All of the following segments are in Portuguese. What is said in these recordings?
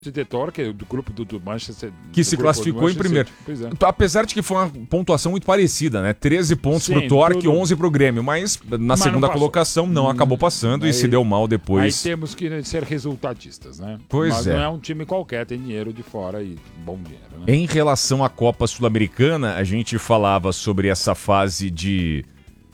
Torque, que é do grupo do Manchester... Que se classificou em primeiro. Apesar de que foi uma pontuação muito parecida, né? 13 pontos pro Torque, 11 pro Grêmio. Mas na segunda colocação não acabou passando e se deu mal depois. Aí temos que ser resultadistas, né? Pois mas é. não é um time qualquer, tem dinheiro de fora e bom dinheiro, né? Em relação à Copa Sul-Americana, a gente falava sobre essa fase de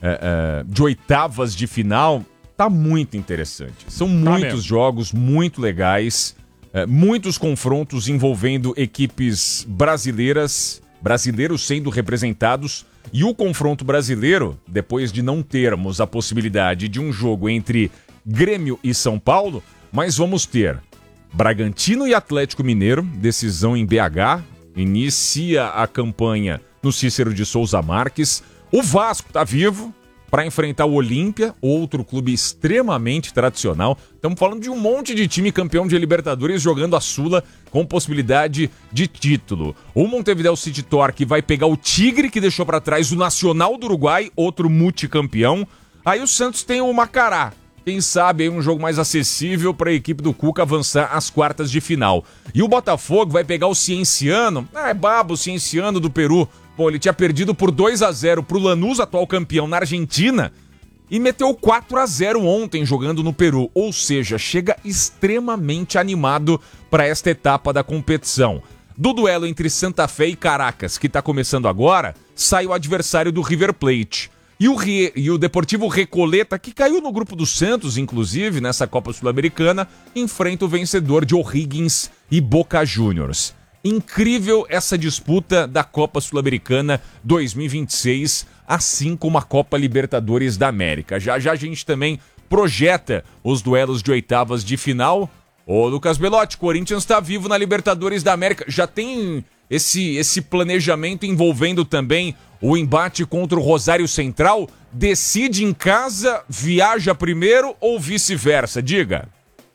oitavas de final. Tá muito interessante. São muitos jogos muito legais. Muitos confrontos envolvendo equipes brasileiros sendo representados, e o confronto brasileiro, depois de não termos a possibilidade de um jogo entre Grêmio e São Paulo, mas vamos ter Bragantino e Atlético Mineiro, decisão em BH, inicia a campanha no Cícero de Souza Marques, o Vasco tá vivo para enfrentar o Olímpia, outro clube extremamente tradicional. Estamos falando de um monte de time campeão de Libertadores jogando a Sula com possibilidade de título. O Montevideo City Torque vai pegar o Tigre, que deixou para trás o Nacional do Uruguai, outro multicampeão. Aí o Santos tem o Macará. Quem sabe aí um jogo mais acessível para a equipe do Cuca avançar às quartas de final. E o Botafogo vai pegar o Cienciano. O Cienciano do Peru. Pô, ele tinha perdido por 2-0 pro Lanús, atual campeão na Argentina, e meteu 4-0 ontem jogando no Peru. Ou seja, chega extremamente animado para esta etapa da competição. Do duelo entre Santa Fé e Caracas, que está começando agora, sai o adversário do River Plate. E o Deportivo Recoleta, que caiu no grupo do Santos, inclusive, nessa Copa Sul-Americana, enfrenta o vencedor de O'Higgins e Boca Juniors. Incrível essa disputa da Copa Sul-Americana 2026, assim como a Copa Libertadores da América. Já a gente também projeta os duelos de oitavas de final. Ô Lucas Belotti, Corinthians está vivo na Libertadores da América. Já tem esse planejamento envolvendo também o embate contra o Rosário Central? Decide em casa, viaja primeiro ou vice-versa? Diga.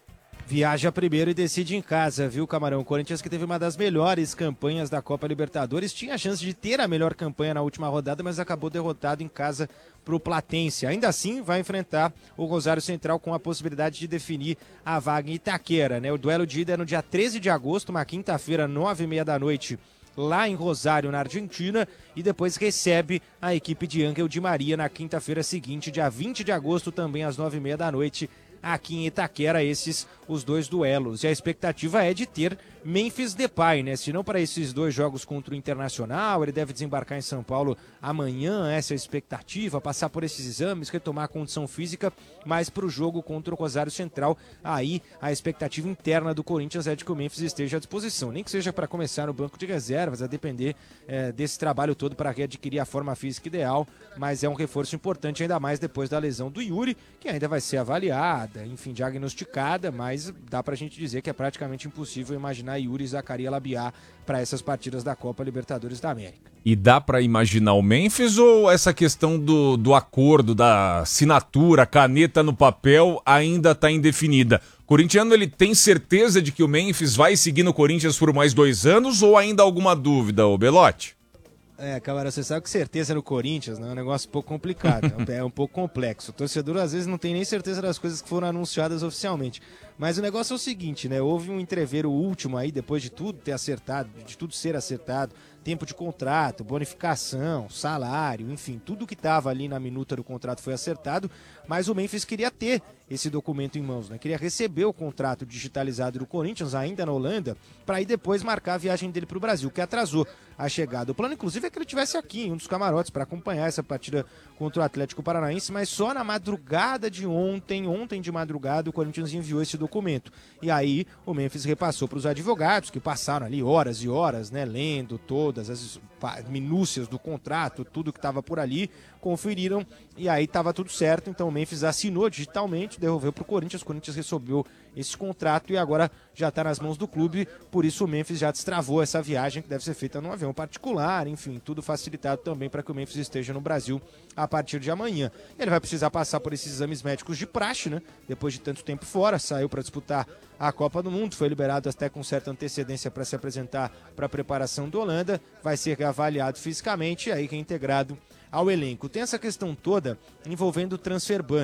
Viaja primeiro e decide em casa, viu, Camarão? O Corinthians, que teve uma das melhores campanhas da Copa Libertadores, tinha a chance de ter a melhor campanha na última rodada, mas acabou derrotado em casa para o Platense. Ainda assim, vai enfrentar o Rosário Central com a possibilidade de definir a vaga em Itaquera, né? O duelo de ida é no dia 13 de agosto, uma quinta-feira, 9h30 da noite, lá em Rosário, na Argentina, e depois recebe a equipe de Ángel Di Maria na quinta-feira seguinte, dia 20 de agosto, também às 9h30 da noite, aqui em Itaquera, os dois duelos. E a expectativa é de ter Memphis Depay, né? Se não para esses dois jogos contra o Internacional, ele deve desembarcar em São Paulo amanhã, essa é a expectativa, passar por esses exames, retomar a condição física, mas para o jogo contra o Rosário Central, aí a expectativa interna do Corinthians é de que o Memphis esteja à disposição, nem que seja para começar no banco de reservas, a depender desse trabalho todo para readquirir a forma física ideal, mas é um reforço importante, ainda mais depois da lesão do Yuri, que ainda vai ser avaliada, enfim, diagnosticada, mas dá pra gente dizer que é praticamente impossível imaginar Yuri e Zacaria Labiá para essas partidas da Copa Libertadores da América. E dá pra imaginar o Memphis, ou essa questão do acordo, da assinatura, caneta no papel ainda tá indefinida? O corintiano, ele tem certeza de que o Memphis vai seguir no Corinthians por mais 2 anos, ou ainda alguma dúvida, ô Belotti? Camarão, você sabe que certeza no Corinthians, né, é um negócio um pouco complicado, é um pouco complexo. O torcedor às vezes não tem nem certeza das coisas que foram anunciadas oficialmente. Mas o negócio é o seguinte, né? Houve um entreveiro último aí, depois de tudo ter acertado, de tudo ser acertado, tempo de contrato, bonificação, salário, enfim, tudo que estava ali na minuta do contrato foi acertado, mas o Memphis queria ter esse documento em mãos, né? Queria receber o contrato digitalizado do Corinthians, ainda na Holanda, para aí depois marcar a viagem dele para o Brasil, que atrasou a chegada. O plano, inclusive, é que ele estivesse aqui, em um dos camarotes, para acompanhar essa partida contra o Atlético Paranaense, mas só na madrugada de ontem de madrugada, o Corinthians enviou esse documento. E aí o Memphis repassou para os advogados, que passaram ali horas e horas, né, lendo todas as minúcias do contrato, tudo que estava por ali, conferiram e aí estava tudo certo. Então o Memphis assinou digitalmente, devolveu para o Corinthians recebeu esse contrato e agora já está nas mãos do clube, por isso o Memphis já destravou essa viagem que deve ser feita num avião particular, enfim, tudo facilitado também para que o Memphis esteja no Brasil a partir de amanhã. Ele vai precisar passar por esses exames médicos de praxe, né? Depois de tanto tempo fora, saiu para disputar a Copa do Mundo, foi liberado até com certa antecedência para se apresentar para a preparação do Holanda, vai ser avaliado fisicamente e aí reintegrado ao elenco. Tem essa questão toda envolvendo o transfer ban, né?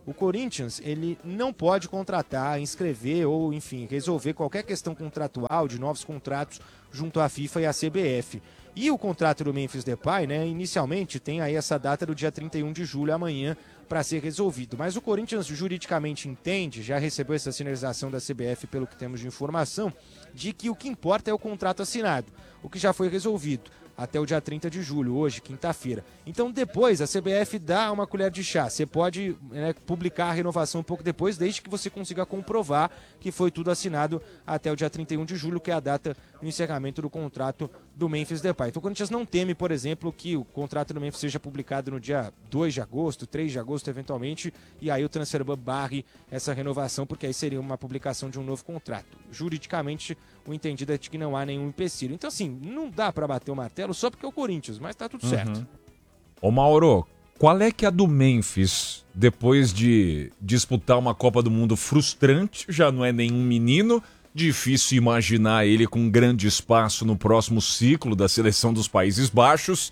O Corinthians, ele não pode contratar, inscrever ou, enfim, resolver qualquer questão contratual de novos contratos junto à FIFA e à CBF. E o contrato do Memphis Depay, né, inicialmente tem aí essa data do dia 31 de julho, amanhã, para ser resolvido. Mas o Corinthians juridicamente entende, já recebeu essa sinalização da CBF pelo que temos de informação, de que o que importa é o contrato assinado, o que já foi resolvido até o dia 30 de julho, hoje, quinta-feira. Então depois a CBF dá uma colher de chá. Você pode, né, publicar a renovação um pouco depois, desde que você consiga comprovar que foi tudo assinado até o dia 31 de julho, que é a data do encerramento do contrato do Memphis Depay. Então o Corinthians não teme, por exemplo, que o contrato do Memphis seja publicado no dia 2 de agosto, 3 de agosto eventualmente, e aí o Transferban barre essa renovação, porque aí seria uma publicação de um novo contrato. Juridicamente, o entendido é de que não há nenhum empecilho. Então assim, não dá para bater o martelo só porque é o Corinthians, mas tá tudo certo. Ô Mauro, qual é que é a do Memphis depois de disputar uma Copa do Mundo frustrante? Já não é nenhum menino, difícil imaginar ele com grande espaço no próximo ciclo da seleção dos Países Baixos.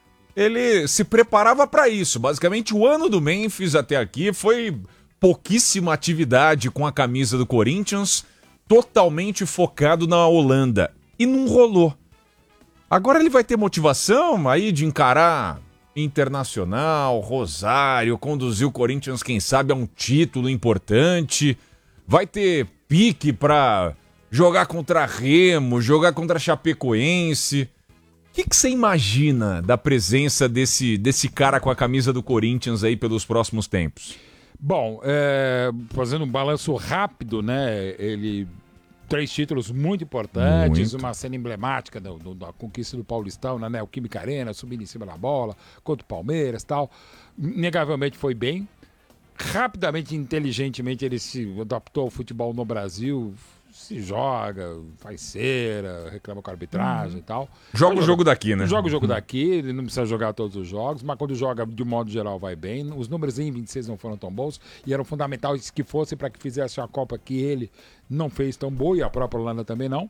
Ele se preparava para isso. Basicamente, o ano do Memphis até aqui foi pouquíssima atividade com a camisa do Corinthians, totalmente focado na Holanda. E não rolou. Agora ele vai ter motivação aí de encarar Internacional, Rosário, conduzir o Corinthians, quem sabe, a um título importante. Vai ter pique pra jogar contra Remo, jogar contra Chapecoense. O que você imagina da presença desse cara com a camisa do Corinthians aí pelos próximos tempos? Bom, fazendo um balanço rápido, né? Ele... 3 títulos muito importantes, uma cena emblemática da conquista do Paulistão na Neoquímica Arena, subindo em cima da bola, contra o Palmeiras e tal. Negavelmente foi bem. Rapidamente, inteligentemente, ele se adaptou ao futebol no Brasil, se joga, faz cera, reclama com a arbitragem e tal. Joga o jogo daqui, né? Joga o jogo daqui, ele não precisa jogar todos os jogos, mas quando joga, de modo geral, vai bem. Os números em 26 não foram tão bons e eram fundamentais que fossem para que fizesse a Copa que ele não fez tão boa e a própria Holanda também não.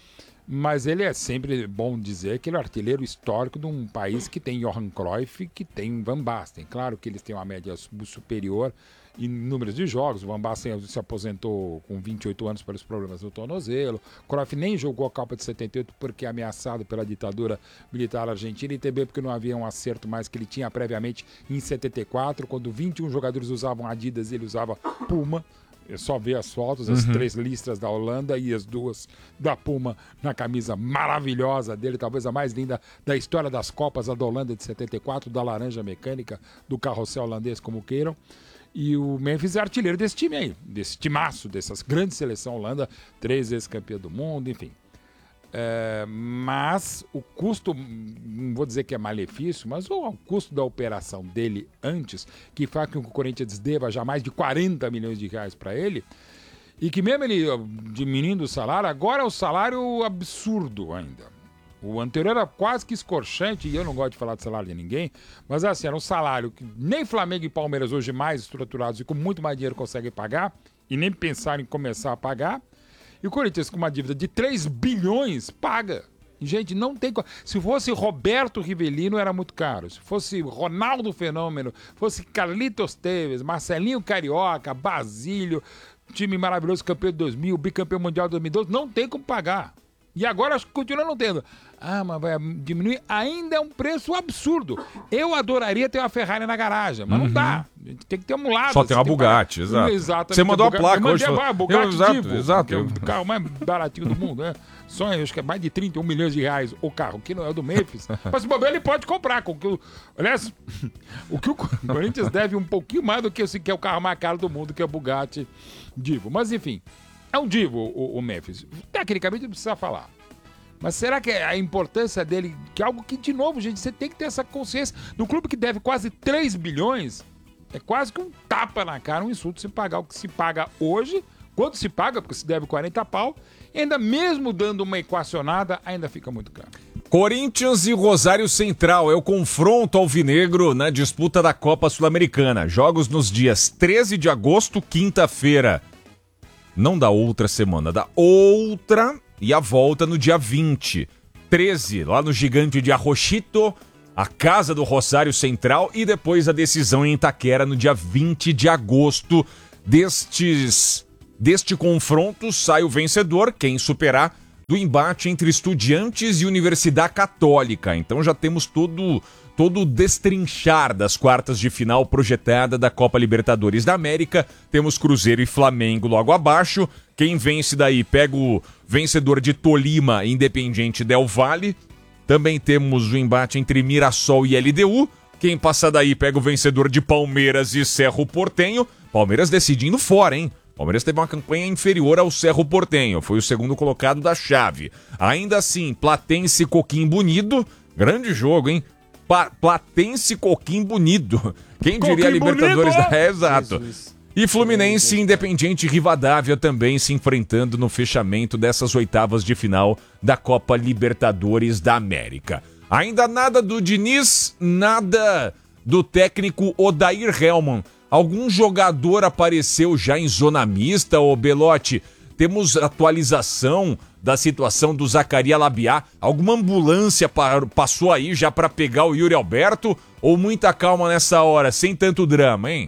Mas ele é sempre bom dizer que ele é artilheiro histórico de um país que tem Johan Cruyff, que tem Van Basten. Claro que eles têm uma média superior em números de jogos. O Van Basten se aposentou com 28 anos pelos problemas do tornozelo. Cruyff nem jogou a Copa de 78 porque é ameaçado pela ditadura militar argentina e também porque não havia um acerto mais que ele tinha previamente em 74, quando 21 jogadores usavam Adidas e ele usava Puma. É só ver as fotos, as 3 listras da Holanda e as 2 da Puma na camisa maravilhosa dele, talvez a mais linda da história das Copas, a da Holanda de 74, da laranja mecânica, do carrossel holandês, como queiram. E o Memphis é artilheiro desse time aí, desse timaço, dessas grandes seleção Holanda, 3 vezes campeão do mundo, enfim. Mas o custo, não vou dizer que é malefício, mas o custo da operação dele antes, que faz com que o Corinthians deva já mais de 40 milhões de reais para ele, e que mesmo ele diminuindo o salário, agora é um salário absurdo ainda. O anterior era quase que escorchante, e eu não gosto de falar de salário de ninguém, mas assim, era um salário que nem Flamengo e Palmeiras, hoje mais estruturados e com muito mais dinheiro, conseguem pagar, e nem pensar em começar a pagar. E o Corinthians, com uma dívida de 3 bilhões, paga. Gente, não tem... Se fosse Roberto Rivelino, era muito caro. Se fosse Ronaldo Fenômeno, fosse Carlitos Tevez, Marcelinho Carioca, Basílio, time maravilhoso, campeão de 2000, bicampeão mundial de 2012, não tem como pagar. E agora acho que continua não tendo. Ah, mas vai diminuir. Ainda é um preço absurdo. Eu adoraria ter uma Ferrari na garagem, mas não dá. A gente tem que ter um lado. Só tem uma Bugatti, exato. Exatamente. Você mandou a placa hoje. A Bugatti Divo, exato. Que é o carro mais baratinho do mundo, né? Sonho, acho que é mais de 31 milhões de reais o carro, que não é o do Memphis. Mas se bobear, ele pode comprar. Aliás, o que o Corinthians deve um pouquinho mais do que que é o carro mais caro do mundo, que é o Bugatti Divo. Mas enfim, é um Divo o Memphis. Tecnicamente não precisa falar. Mas será que a importância dele, que é algo que, de novo, gente, você tem que ter essa consciência. No clube que deve quase 3 bilhões, é quase que um tapa na cara, um insulto se pagar o que se paga hoje, quanto se paga, porque se deve 40 pau, e ainda mesmo dando uma equacionada, ainda fica muito caro. Corinthians e Rosário Central é o confronto alvinegro na disputa da Copa Sul-Americana. Jogos nos dias 13 de agosto, quinta-feira. Não da outra semana, da outra... E a volta no dia 20. 13, lá no Gigante de Arrochito, a casa do Rosário Central e depois a decisão em Itaquera no dia 20 de agosto. Deste confronto sai o vencedor, quem superar, do embate entre Estudiantes e Universidade Católica. Então já temos todo o destrinchar das quartas de final projetada da Copa Libertadores da América. Temos Cruzeiro e Flamengo logo abaixo. Quem vence daí pega o vencedor de Tolima e Independiente Del Valle. Também temos o embate entre Mirassol e LDU. Quem passa daí pega o vencedor de Palmeiras e Cerro Porteño. Palmeiras decidindo fora, hein? Palmeiras teve uma campanha inferior ao Cerro Porteño. Foi o segundo colocado da chave. Ainda assim, Platense e Coquimbo Unido. Grande jogo, hein? Platense e Coquimbo Unido. Quem diria Libertadores da... exato. Jesus. E Fluminense e Independiente Rivadavia também se enfrentando no fechamento dessas oitavas de final da Copa Libertadores da América. Ainda nada do Diniz, nada do técnico Odair Hellmann. Algum jogador apareceu já em zona mista, ô Belotti? Temos atualização da situação do Zacarias Labiá? Alguma ambulância passou aí já para pegar o Yuri Alberto? Ou muita calma nessa hora, sem tanto drama, hein?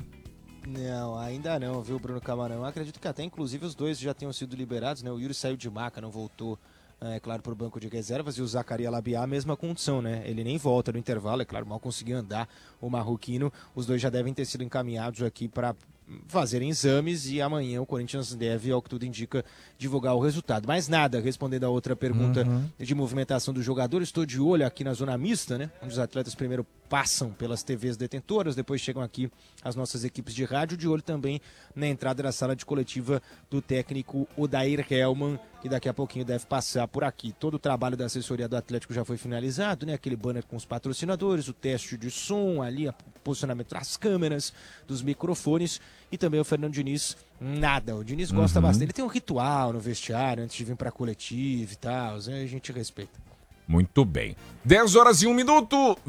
Não, ainda não, viu, Bruno Camarão? Eu acredito que até, inclusive, os dois já tenham sido liberados, né? O Yuri saiu de maca, não voltou, é claro, para o banco de reservas, e o Zacarias Labiá, a mesma condição, né? Ele nem volta no intervalo, é claro, mal conseguiu andar o marroquino. Os dois já devem ter sido encaminhados aqui para fazerem exames e amanhã o Corinthians deve, ao que tudo indica, divulgar o resultado. Mas nada, respondendo a outra pergunta de movimentação do jogador, estou de olho aqui na zona mista, né? Onde os atletas primeiro passam pelas TVs detentoras, depois chegam aqui as nossas equipes de rádio, de olho também na entrada da sala de coletiva do técnico Odair Hellmann, que daqui a pouquinho deve passar por aqui. Todo o trabalho da assessoria do Atlético já foi finalizado, né? Aquele banner com os patrocinadores, o teste de som ali, o posicionamento das câmeras, dos microfones, e também o Fernando Diniz, nada. O Diniz gosta bastante. Ele tem um ritual no vestiário antes de vir para a coletiva e tal, a gente respeita. Muito bem. 10 horas e 1 minuto,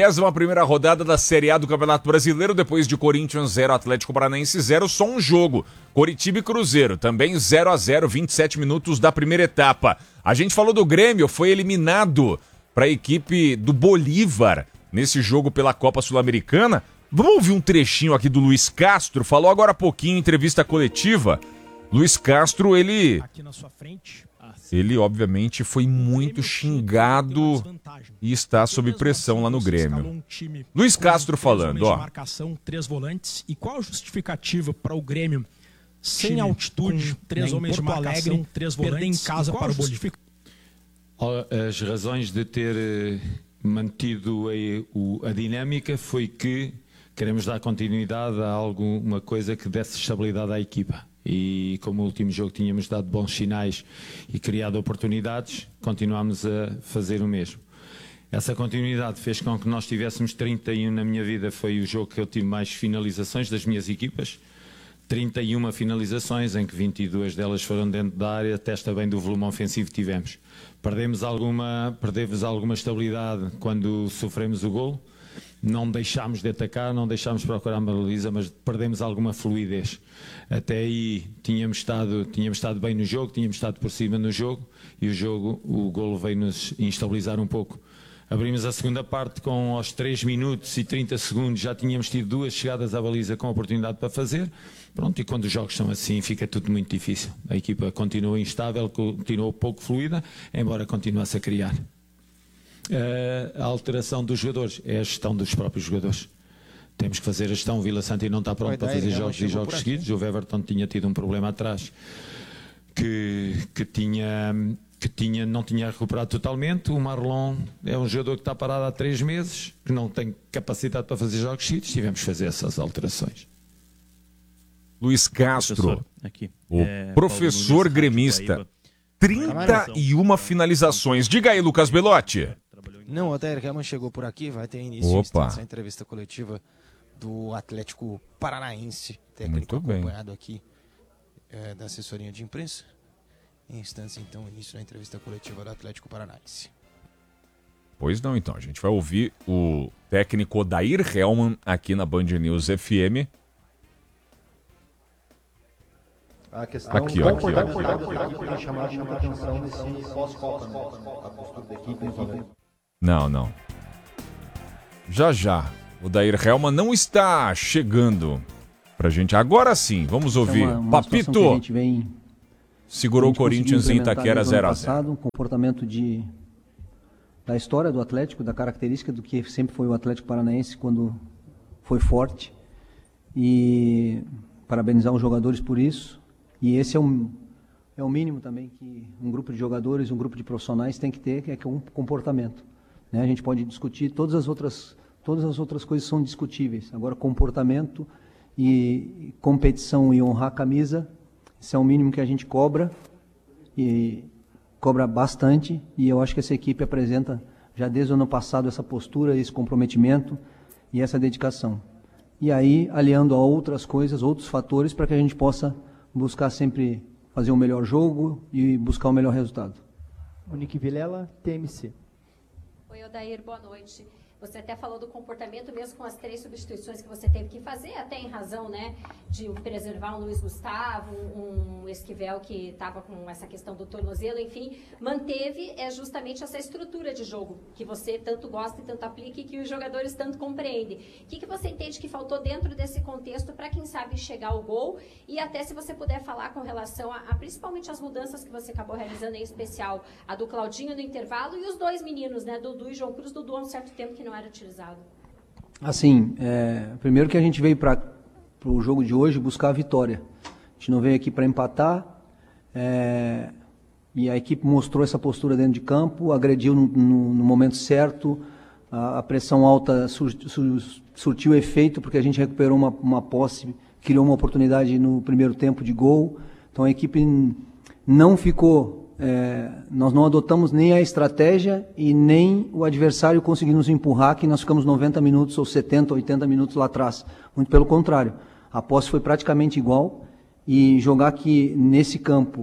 21ª rodada da Série A do Campeonato Brasileiro, depois de Corinthians 0, Atlético Paranaense 0, só um jogo. Coritiba e Cruzeiro, também 0-0, 27 minutos da primeira etapa. A gente falou do Grêmio, foi eliminado para a equipe do Bolívar nesse jogo pela Copa Sul-Americana. Vamos ouvir um trechinho aqui do Luiz Castro, falou agora há pouquinho em entrevista coletiva. Luiz Castro, ele obviamente foi muito xingado e está sob pressão lá no Grêmio. Luiz Castro falando, ó. Marcação, 3 volantes. E qual a justificativa para o Grêmio, sem altitude, 3 homens de marcação, 3 volantes, perder em casa para o Bolívar? As razões de ter mantido a dinâmica foi que queremos dar continuidade a alguma coisa que desse estabilidade à equipa. E como o último jogo tínhamos dado bons sinais e criado oportunidades, continuámos a fazer o mesmo. Essa continuidade fez com que nós tivéssemos 31 na minha vida, foi o jogo que eu tive mais finalizações das minhas equipas. 31 finalizações, em que 22 delas foram dentro da área, testa bem do volume ofensivo que tivemos. Perdemos alguma estabilidade quando sofremos o golo. Não deixámos de atacar, não deixámos de procurar uma baliza, mas perdemos alguma fluidez. Até aí tínhamos estado bem no jogo, tínhamos estado por cima no jogo, e o golo veio-nos instabilizar um pouco. Abrimos a segunda parte com aos 3 minutos e 30 segundos, já tínhamos tido 2 chegadas à baliza com oportunidade para fazer. Pronto, e quando os jogos são assim fica tudo muito difícil. A equipa continuou instável, continuou pouco fluida, embora continuasse a criar. A alteração dos jogadores é a gestão dos próprios jogadores. Temos que fazer a gestão. O Vila Santa não está pronto para fazer jogos e jogos seguidos. O Everton tinha tido um problema atrás que não tinha recuperado totalmente. O Marlon é um jogador que está parado há 3 meses, que não tem capacidade para fazer jogos seguidos. Tivemos que fazer essas alterações. Luiz Castro, o professor gremista, 31 finalizações. Diga aí, Lucas Belotti. Não, o Odair Hellmann chegou por aqui, vai ter início essa entrevista coletiva do Atlético Paranaense, técnico acompanhado aqui da assessoria de imprensa. Em instantes, então, início da entrevista coletiva do Atlético Paranaense. Pois não, então, a gente vai ouvir o técnico Odair Hellmann aqui na Band News FM. A questão aqui, tem chamado muita atenção nesse pós-Copa, né? A postura da equipe. Não. Já já. O Dair Helman não está chegando pra gente. Agora sim, vamos ouvir. Papito! Que a gente vem, segurou o Corinthians em Itaquera 0-0. Um comportamento da história do Atlético, da característica do que sempre foi o Atlético Paranaense quando foi forte. E parabenizar os jogadores por isso. E esse é o mínimo também que um grupo de jogadores, um grupo de profissionais tem que ter, que é um comportamento. Né? A gente pode discutir, todas as outras coisas são discutíveis. Agora, comportamento e competição e honrar a camisa, isso é o mínimo que a gente cobra, e cobra bastante, e eu acho que essa equipe apresenta, já desde o ano passado, essa postura, esse comprometimento e essa dedicação. E aí, aliando a outras coisas, outros fatores, para que a gente possa buscar sempre fazer um melhor jogo e buscar o melhor resultado. Monique Vilela, TMC. Oi, Odair, boa noite. Você até falou do comportamento mesmo com as 3 substituições que você teve que fazer, até em razão, né, de preservar um Luiz Gustavo, um Esquivel que estava com essa questão do tornozelo, enfim, manteve justamente essa estrutura de jogo que você tanto gosta e tanto aplica e que os jogadores tanto compreendem. O que você entende que faltou dentro desse contexto para, quem sabe, chegar ao gol? E até se você puder falar com relação a principalmente as mudanças que você acabou realizando, em especial a do Claudinho no intervalo e os 2 meninos, né, Dudu e João Cruz. Dudu há um certo tempo que não era utilizado. Assim, primeiro que a gente veio para o jogo de hoje buscar a vitória. A gente não veio aqui para empatar, e a equipe mostrou essa postura dentro de campo, agrediu no momento certo, a pressão alta surtiu efeito, porque a gente recuperou uma posse, criou uma oportunidade no primeiro tempo de gol. Então a equipe não ficou... nós não adotamos nem a estratégia e nem o adversário conseguiu nos empurrar, que nós ficamos 90 minutos ou 70, 80 minutos lá atrás. Muito pelo contrário. A posse foi praticamente igual, e jogar aqui nesse campo,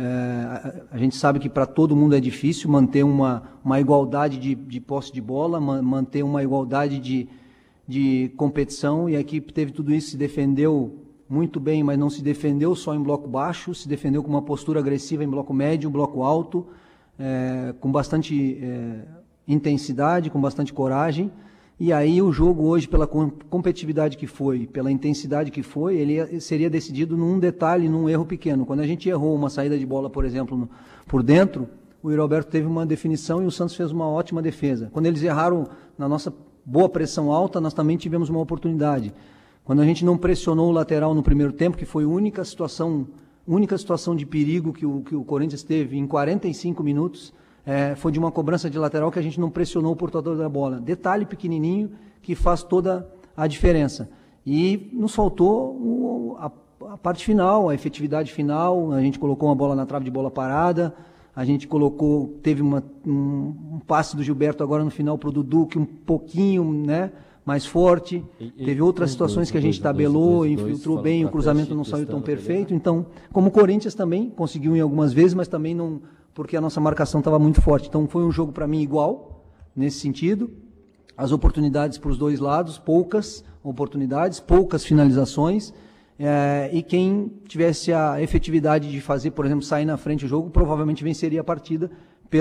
a gente sabe que para todo mundo é difícil manter uma igualdade de posse de bola, manter uma igualdade de competição, e a equipe teve tudo isso, se defendeu muito bem, mas não se defendeu só em bloco baixo, se defendeu com uma postura agressiva em bloco médio, bloco alto, com bastante intensidade, com bastante coragem. E aí o jogo hoje, pela competitividade que foi, pela intensidade que foi, ele seria decidido num detalhe, num erro pequeno. Quando a gente errou uma saída de bola, por exemplo, por dentro, o Yuri Alberto teve uma definição e o Santos fez uma ótima defesa. Quando eles erraram na nossa boa pressão alta, nós também tivemos uma oportunidade. Quando a gente não pressionou o lateral no primeiro tempo, que foi a única situação de perigo que o Corinthians teve em 45 minutos, foi de uma cobrança de lateral que a gente não pressionou o portador da bola. Detalhe pequenininho que faz toda a diferença. E nos faltou a parte final, a efetividade final. A gente colocou uma bola na trave de bola parada, a gente teve um passe do Gilberto agora no final para o Dudu, que um pouquinho, né, mais forte. Teve outras situações que a gente tabelou, infiltrou bem, o cruzamento não saiu tão perfeito. Então, como o Corinthians também conseguiu em algumas vezes, mas também não, porque a nossa marcação estava muito forte. Então, foi um jogo para mim igual, nesse sentido. As oportunidades para os dois lados, poucas oportunidades, poucas finalizações. E quem tivesse a efetividade de fazer, por exemplo, sair na frente do jogo, provavelmente venceria a partida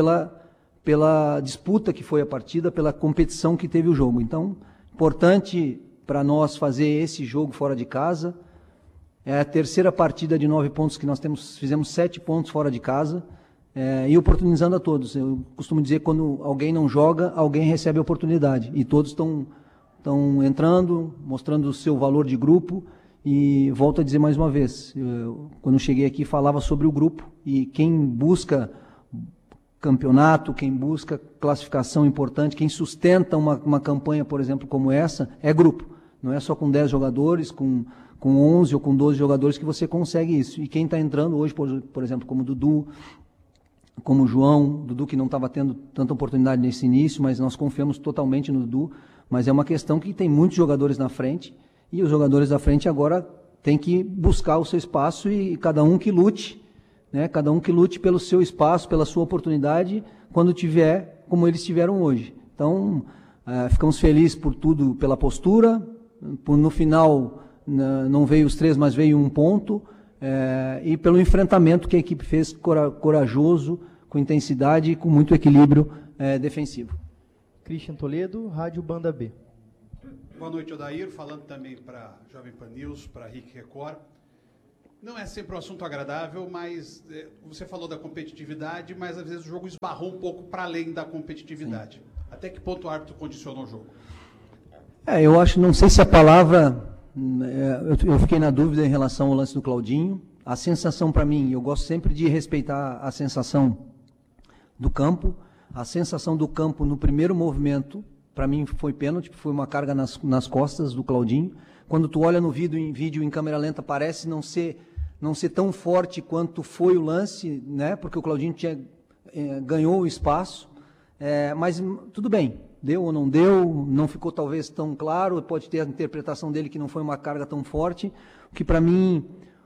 pela disputa que foi a partida, pela competição que teve o jogo. Então, importante para nós fazer esse jogo fora de casa. É a terceira partida de 9 pontos que nós fizemos 7 pontos fora de casa, e oportunizando a todos. Eu costumo dizer que quando alguém não joga, alguém recebe a oportunidade. E todos estão entrando, mostrando o seu valor de grupo. E volto a dizer mais uma vez, quando eu cheguei aqui falava sobre o grupo, e quem busca campeonato, quem busca classificação importante, quem sustenta uma campanha, por exemplo, como essa, é grupo. Não é só com 10 jogadores, com 11 ou com 12 jogadores que você consegue isso. E quem está entrando hoje, por exemplo, como o Dudu, como o João, Dudu que não estava tendo tanta oportunidade nesse início, mas nós confiamos totalmente no Dudu, mas é uma questão que tem muitos jogadores na frente, e os jogadores da frente agora têm que buscar o seu espaço, e cada um que lute, né? Cada um que lute pelo seu espaço, pela sua oportunidade, quando tiver, como eles tiveram hoje. Então, ficamos felizes por tudo, pela postura, no final não veio os 3, mas veio 1 ponto, e pelo enfrentamento que a equipe fez, corajoso, com intensidade e com muito equilíbrio defensivo. Christian Toledo, Rádio Banda B. Boa noite, Odair. Falando também para Jovem Pan News, para RIC Record. Não é sempre um assunto agradável, mas você falou da competitividade, mas às vezes o jogo esbarrou um pouco para além da competitividade. Sim. Até que ponto o árbitro condicionou o jogo? Eu acho, não sei se a palavra... Eu fiquei na dúvida em relação ao lance do Claudinho. A sensação para mim, eu gosto sempre de respeitar a sensação do campo. A sensação do campo no primeiro movimento, para mim foi pênalti, foi uma carga nas costas do Claudinho. Quando tu olha no vídeo em câmera lenta, parece não ser tão forte quanto foi o lance, né? Porque o Claudinho ganhou o espaço. Mas tudo bem, deu ou não deu, não ficou talvez tão claro, pode ter a interpretação dele que não foi uma carga tão forte, o que para mim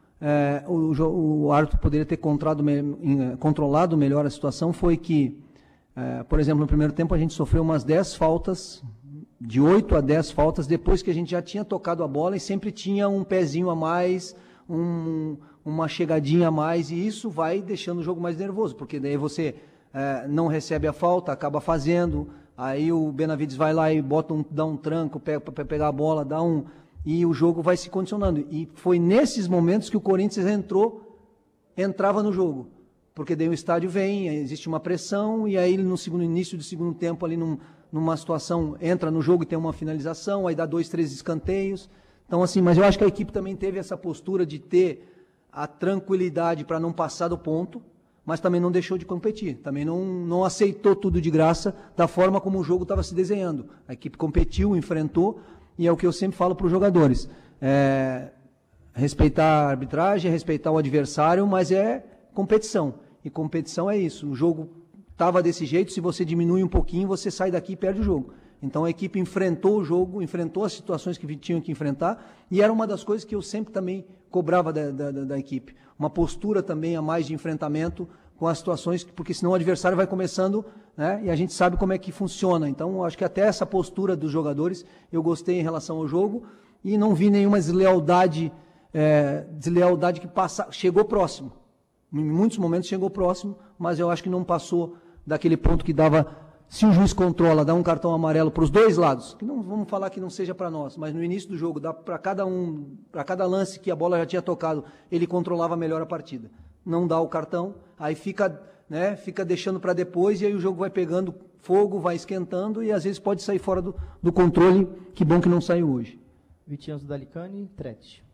o árbitro poderia ter controlado melhor a situação foi que, por exemplo, no primeiro tempo a gente sofreu umas 10 faltas, de 8 a 10 faltas, depois que a gente já tinha tocado a bola e sempre tinha um pezinho a mais, uma chegadinha a mais, e isso vai deixando o jogo mais nervoso, porque daí você não recebe a falta, acaba fazendo, aí o Benavides vai lá e dá um tranco, para pegar a bola, e o jogo vai se condicionando. E foi nesses momentos que o Corinthians entrava no jogo, porque daí o estádio vem, existe uma pressão, e aí no início do segundo tempo, ali numa situação, entra no jogo e tem uma finalização, aí dá 2, 3 escanteios. Então, assim, mas eu acho que a equipe também teve essa postura de ter a tranquilidade para não passar do ponto, mas também não deixou de competir, também não aceitou tudo de graça da forma como o jogo estava se desenhando. A equipe competiu, enfrentou, e é o que eu sempre falo para os jogadores. Respeitar a arbitragem, respeitar o adversário, mas é competição. E competição é isso. O jogo estava desse jeito, se você diminui um pouquinho, você sai daqui e perde o jogo. Então a equipe enfrentou o jogo, enfrentou as situações que tinham que enfrentar, e era uma das coisas que eu sempre também cobrava da equipe. Uma postura também a mais de enfrentamento com as situações, porque senão o adversário vai começando, né, e a gente sabe como é que funciona. Então acho que até essa postura dos jogadores eu gostei em relação ao jogo, e não vi nenhuma deslealdade que chegou próximo. Em muitos momentos chegou próximo, mas eu acho que não passou daquele ponto que dava, se o juiz controla, dá um cartão amarelo para os dois lados, que não vamos falar que não seja para nós, mas no início do jogo, dá para cada lance que a bola já tinha tocado, ele controlava melhor a partida. Não dá o cartão, aí fica deixando para depois, e aí o jogo vai pegando fogo, vai esquentando, e às vezes pode sair fora do controle. Que bom que não saiu hoje. Vitinho Dalicani, Trete.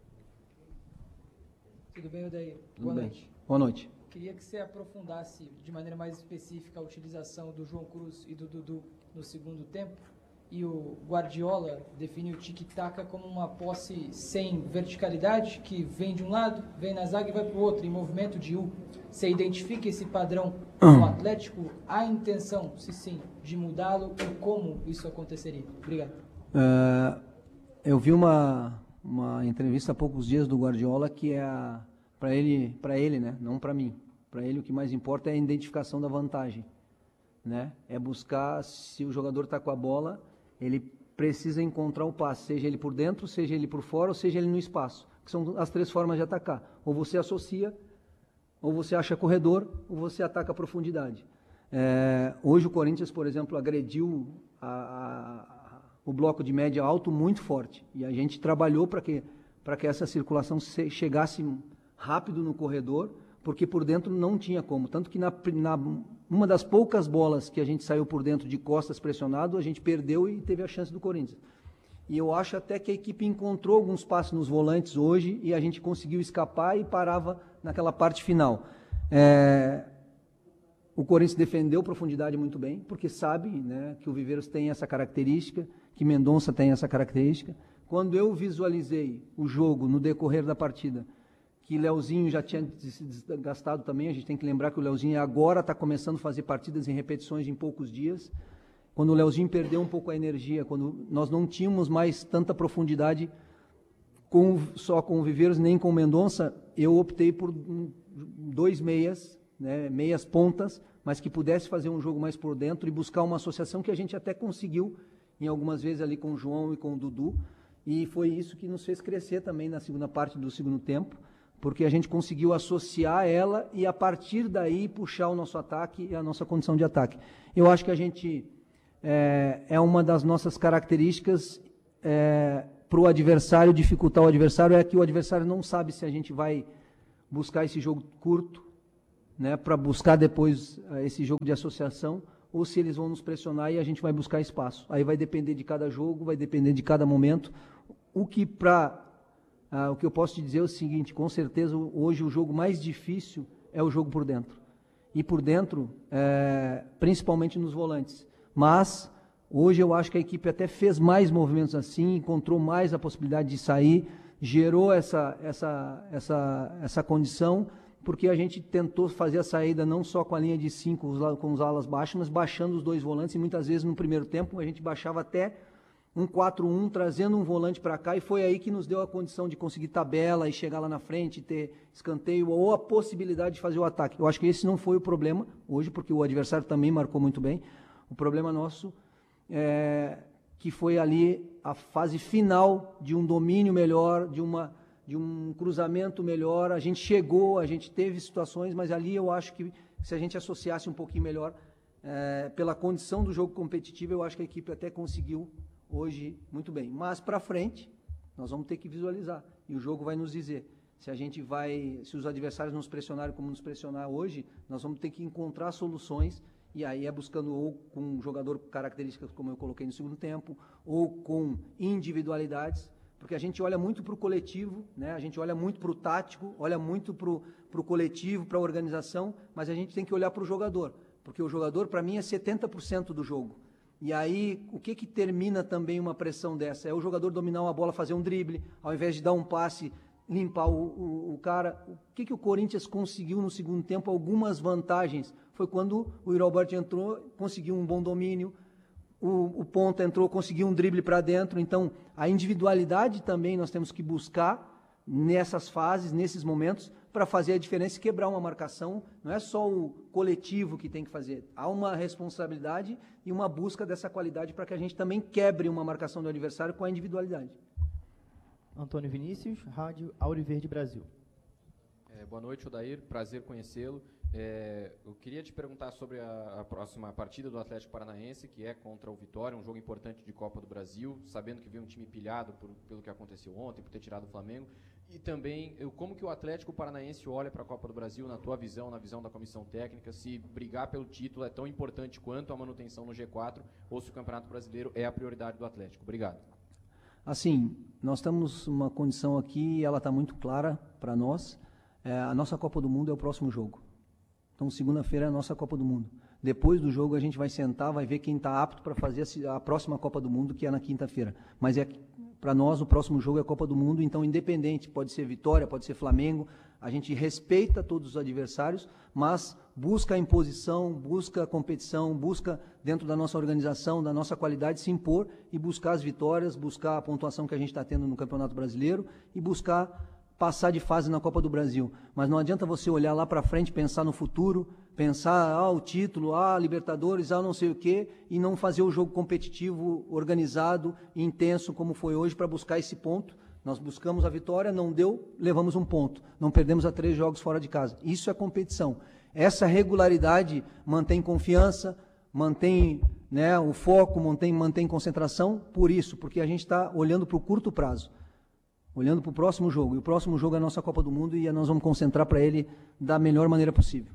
Tudo bem, Odair? Boa noite. Boa noite. Queria que você aprofundasse de maneira mais específica a utilização do João Cruz e do Dudu no segundo tempo. E o Guardiola definiu o tic-tac como uma posse sem verticalidade, que vem de um lado, vem na zaga e vai para o outro, em movimento de U. Você identifica esse padrão no Atlético? Há intenção, se sim, de mudá-lo, e como isso aconteceria? Obrigado. Eu vi uma entrevista há poucos dias do Guardiola que para ele, né, não para mim. Para ele o que mais importa é a identificação da vantagem, né? É buscar, se o jogador está com a bola, ele precisa encontrar o passe, seja ele por dentro, seja ele por fora, ou seja ele no espaço, que são as 3 formas de atacar. Ou você associa, ou você acha corredor, ou você ataca a profundidade. Hoje o Corinthians, por exemplo, agrediu o bloco de média alto muito forte, e a gente trabalhou para que essa circulação chegasse rápido no corredor, porque por dentro não tinha como. Tanto que uma das poucas bolas que a gente saiu por dentro de costas pressionado, a gente perdeu e teve a chance do Corinthians. E eu acho até que a equipe encontrou alguns passes nos volantes hoje, e a gente conseguiu escapar e parava naquela parte final. O Corinthians defendeu profundidade muito bem, porque sabe, né, que o Viveiros tem essa característica, que Mendonça tem essa característica. Quando eu visualizei o jogo no decorrer da partida, que Leozinho já tinha se desgastado também, a gente tem que lembrar que o Leozinho agora está começando a fazer partidas em repetições em poucos dias. Quando o Leozinho perdeu um pouco a energia, quando nós não tínhamos mais tanta profundidade só com o Viveiros, nem com o Mendonça, eu optei por 2 meias, né, meias pontas, mas que pudesse fazer um jogo mais por dentro e buscar uma associação que a gente até conseguiu em algumas vezes ali com o João e com o Dudu, e foi isso que nos fez crescer também na segunda parte do segundo tempo, porque a gente conseguiu associar ela e, a partir daí, puxar o nosso ataque e a nossa condição de ataque. Eu acho que a gente é uma das nossas características para o adversário, dificultar o adversário, é que o adversário não sabe se a gente vai buscar esse jogo curto, né, para buscar depois esse jogo de associação, ou se eles vão nos pressionar e a gente vai buscar espaço. Aí vai depender de cada jogo, vai depender de cada momento. O que eu posso te dizer é o seguinte, com certeza hoje o jogo mais difícil é o jogo por dentro. E por dentro, principalmente nos volantes. Mas hoje eu acho que a equipe até fez mais movimentos assim, encontrou mais a possibilidade de sair, gerou essa condição, porque a gente tentou fazer a saída não só com a linha de 5, com os alas baixas, mas baixando os dois volantes, e muitas vezes no primeiro tempo a gente baixava até um 4-1, trazendo um volante para cá, e foi aí que nos deu a condição de conseguir tabela e chegar lá na frente, ter escanteio, ou a possibilidade de fazer o ataque. Eu acho que esse não foi o problema hoje, porque o adversário também marcou muito bem. O problema nosso que foi ali a fase final de um domínio melhor, de um cruzamento melhor. A gente chegou, a gente teve situações, mas ali eu acho que se a gente associasse um pouquinho melhor, pela condição do jogo competitivo, eu acho que a equipe até conseguiu hoje muito bem. Mas para frente, nós vamos ter que visualizar, e o jogo vai nos dizer. Se os adversários nos pressionarem como nos pressionar hoje, nós vamos ter que encontrar soluções, e aí é buscando ou com um jogador características como eu coloquei no segundo tempo, ou com individualidades, porque a gente olha muito para o coletivo, né? A gente olha muito para o tático, olha muito para o coletivo, para a organização, mas a gente tem que olhar para o jogador, porque o jogador, para mim, é 70% do jogo. E aí, o que termina também uma pressão dessa? É o jogador dominar uma bola, fazer um drible, ao invés de dar um passe, limpar o cara. O que o Corinthians conseguiu no segundo tempo? Algumas vantagens. Foi quando o Yuri Alberto entrou, conseguiu um bom domínio, o ponta entrou, conseguiu um drible para dentro. Então, a individualidade também nós temos que buscar nessas fases, nesses momentos, para fazer a diferença e quebrar uma marcação. Não é só o coletivo que tem que fazer. Há uma responsabilidade e uma busca dessa qualidade para que a gente também quebre uma marcação do adversário com a individualidade. Antônio Vinícius, Rádio Auriverde Brasil. Boa noite, Odair. Prazer conhecê-lo. Eu queria te perguntar sobre a próxima partida do Atlético Paranaense, que é contra o Vitória, um jogo importante de Copa do Brasil, sabendo que veio um time pilhado pelo que aconteceu ontem, por ter tirado o Flamengo, e também como que o Atlético Paranaense olha para a Copa do Brasil, na tua visão, na visão da comissão técnica, se brigar pelo título é tão importante quanto a manutenção no G4, ou se o Campeonato Brasileiro é a prioridade do Atlético. Obrigado. Assim, nós temos uma condição aqui, ela está muito clara para nós. A nossa Copa do Mundo é o próximo jogo. Então, segunda-feira é a nossa Copa do Mundo. Depois do jogo, a gente vai sentar, vai ver quem está apto para fazer a próxima Copa do Mundo, que é na quinta-feira. Mas para nós, o próximo jogo é a Copa do Mundo, então, independente, pode ser Vitória, pode ser Flamengo, a gente respeita todos os adversários, mas busca a imposição, busca a competição, busca, dentro da nossa organização, da nossa qualidade, se impor e buscar as vitórias, buscar a pontuação que a gente está tendo no Campeonato Brasileiro e buscar passar de fase na Copa do Brasil. Mas não adianta você olhar lá para frente, pensar no futuro, pensar o título, Libertadores, não sei o quê, e não fazer o jogo competitivo, organizado e intenso como foi hoje para buscar esse ponto. Nós buscamos a vitória, não deu, levamos um ponto. Não perdemos a 3 jogos fora de casa. Isso é competição. Essa regularidade mantém confiança, mantém o foco, mantém concentração, por isso, porque a gente está olhando para o curto prazo. Olhando para o próximo jogo. E o próximo jogo é a nossa Copa do Mundo e nós vamos concentrar para ele da melhor maneira possível.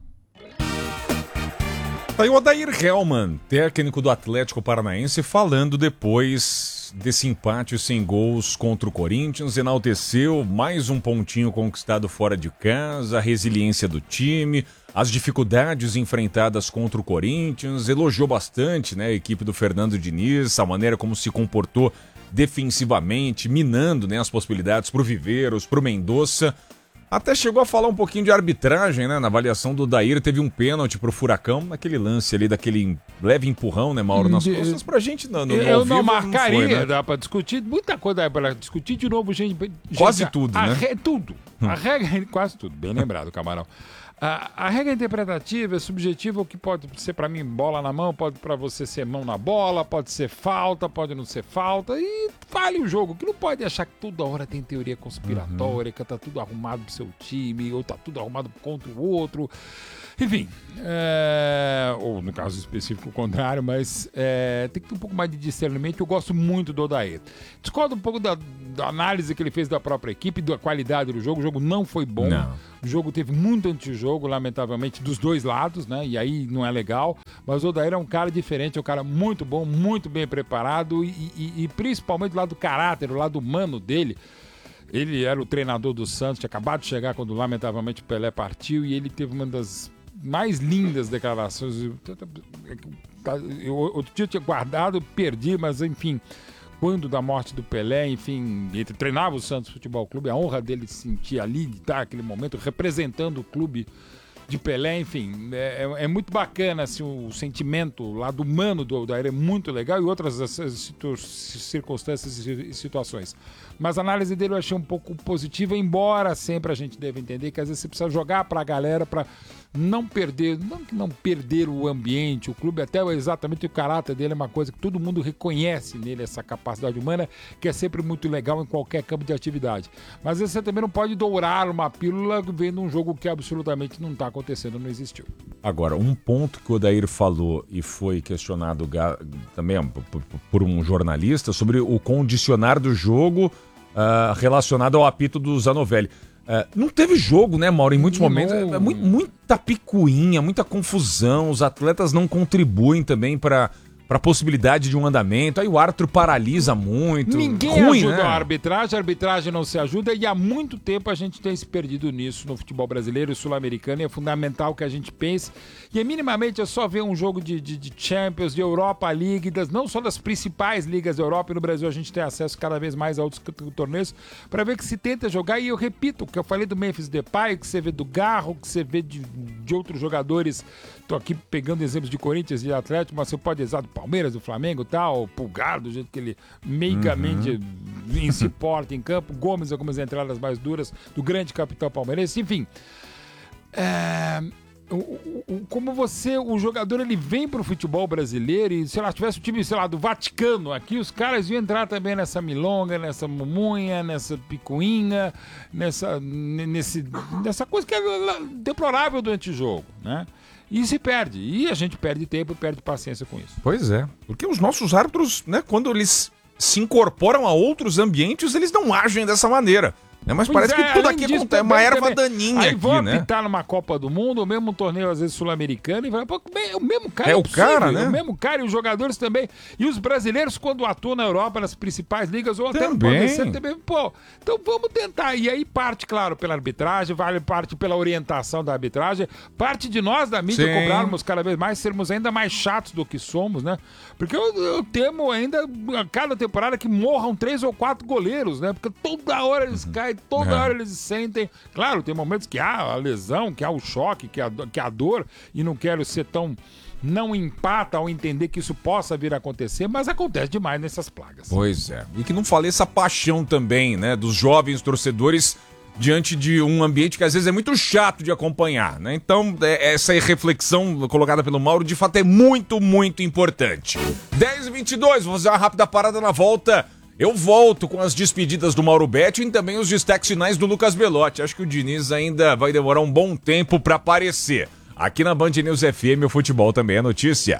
Tá aí o Odair Hellmann, técnico do Atlético Paranaense, falando depois desse empate sem gols contra o Corinthians, enalteceu mais um pontinho conquistado fora de casa, a resiliência do time, as dificuldades enfrentadas contra o Corinthians, elogiou bastante, a equipe do Fernando Diniz, a maneira como se comportou defensivamente, minando as possibilidades para o Viveiros, para o Mendonça. Até chegou a falar um pouquinho de arbitragem, na avaliação do Odair, teve um pênalti pro Furacão, naquele lance ali, daquele leve empurrão, Mauro, nas costas, pra gente não eu não marcaria, não foi, né? Dá pra discutir, muita coisa dá pra discutir, de novo, gente... Quase tudo, né? Tudo. A regra, quase tudo, bem lembrado, Camarão. A regra interpretativa é subjetiva, o que pode ser para mim bola na mão, pode para você ser mão na bola, pode ser falta, pode não ser falta, e vale o jogo, que não pode achar que toda hora tem teoria conspiratória, que tá tudo arrumado pro seu time, ou tá tudo arrumado contra o outro. Enfim, ou no caso específico o contrário, mas tem que ter um pouco mais de discernimento. Eu gosto muito do Odair. Discordo um pouco da análise que ele fez da própria equipe, da qualidade do jogo. O jogo não foi bom. Não. O jogo teve muito antijogo, lamentavelmente, dos dois lados, né? E aí não é legal. Mas o Odair é um cara diferente, é um cara muito bom, muito bem preparado e principalmente do lado do caráter, do lado humano dele. Ele era o treinador do Santos, tinha acabado de chegar quando lamentavelmente o Pelé partiu e ele teve uma das mais lindas declarações. Outro dia eu tinha guardado, perdi, mas enfim, quando da morte do Pelé, enfim, ele treinava o Santos Futebol Clube, a honra dele se sentir ali, de estar naquele momento representando o clube de Pelé, enfim, é muito bacana assim, o sentimento, o lado humano do Odair é muito legal e outras circunstâncias e situações. Mas a análise dele eu achei um pouco positiva, embora sempre a gente deve entender que às vezes você precisa jogar para a galera para não perder o ambiente, o clube, até exatamente o caráter dele é uma coisa que todo mundo reconhece nele, essa capacidade humana, que é sempre muito legal em qualquer campo de atividade. Mas você também não pode dourar uma pílula vendo um jogo que absolutamente não está acontecendo, não existiu. Agora, um ponto que o Odair falou e foi questionado também por um jornalista sobre o condicionar do jogo relacionado ao apito do Zanovelli. Não teve jogo, né, Mauro? Em muitos momentos. Muita picuinha, muita confusão. Os atletas não contribuem também para a possibilidade de um andamento. Aí o árbitro paralisa muito. Ninguém ajuda, né? A arbitragem não se ajuda e há muito tempo a gente tem se perdido nisso no futebol brasileiro e sul-americano e é fundamental que a gente pense. E é minimamente é só ver um jogo de Champions, de Europa League, não só das principais ligas da Europa, e no Brasil a gente tem acesso cada vez mais a outros torneios, para ver que se tenta jogar. E eu repito, o que eu falei do Memphis Depay, que você vê do Garro, que você vê de outros jogadores. Estou aqui pegando exemplos de Corinthians e de Atlético, mas você pode usar do Palmeiras, do Flamengo, tal, Pulgar, do jeito que ele meigamente se porta em campo, Gomes, algumas entradas mais duras do grande capitão palmeirense, enfim. Como o jogador ele vem pro futebol brasileiro e, sei lá, se tivesse o time, sei lá, do Vaticano aqui, os caras iam entrar também nessa milonga, nessa mumunha, nessa picuinha, nessa coisa que é deplorável do antijogo, né? E se perde. E a gente perde tempo e perde paciência com isso. Pois é. Porque os nossos árbitros, né, quando eles se incorporam a outros ambientes, eles não agem dessa maneira. Mas parece que tudo aqui é uma erva daninha aí aqui, vão né? apitar numa Copa do Mundo, ou mesmo um torneio, às vezes, sul-americano, e vai, pô, o mesmo cara é o cara, né? O mesmo cara e os jogadores também. E os brasileiros, quando atuam na Europa, nas principais ligas, ou até no Paulista, também, pô, então vamos tentar. E aí parte, claro, pela arbitragem, parte pela orientação da arbitragem, parte de nós, da mídia, cobrarmos cada vez mais, sermos ainda mais chatos do que somos, né? Porque eu temo ainda, a cada temporada, que morram 3 ou 4 goleiros, né? Porque toda hora eles caem, toda hora eles sentem. Claro, tem momentos que há a lesão, que há o choque, que há a dor, e não quero ser tão. Não empata ao entender que isso possa vir a acontecer, mas acontece demais nessas plagas. Pois é. E que não faleça a paixão também, né? Dos jovens torcedores diante de um ambiente que às vezes é muito chato de acompanhar, né? Então, essa reflexão colocada pelo Mauro, de fato, é muito, muito importante. 10h22, vou fazer uma rápida parada na volta. Eu volto com as despedidas do Mauro Betti e também os destaques finais do Lucas Belotti. Acho que o Diniz ainda vai demorar um bom tempo para aparecer. Aqui na Band News FM, o futebol também é notícia.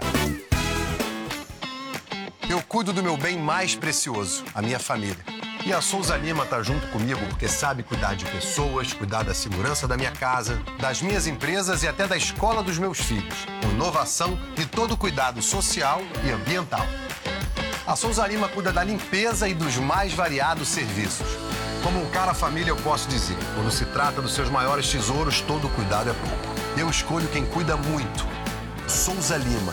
Eu cuido do meu bem mais precioso, a minha família. E a Souza Lima tá junto comigo porque sabe cuidar de pessoas, cuidar da segurança da minha casa, das minhas empresas e até da escola dos meus filhos. Com inovação e todo cuidado social e ambiental. A Souza Lima cuida da limpeza e dos mais variados serviços. Como um cara família, eu posso dizer, quando se trata dos seus maiores tesouros, todo cuidado é pouco. Eu escolho quem cuida muito. Souza Lima.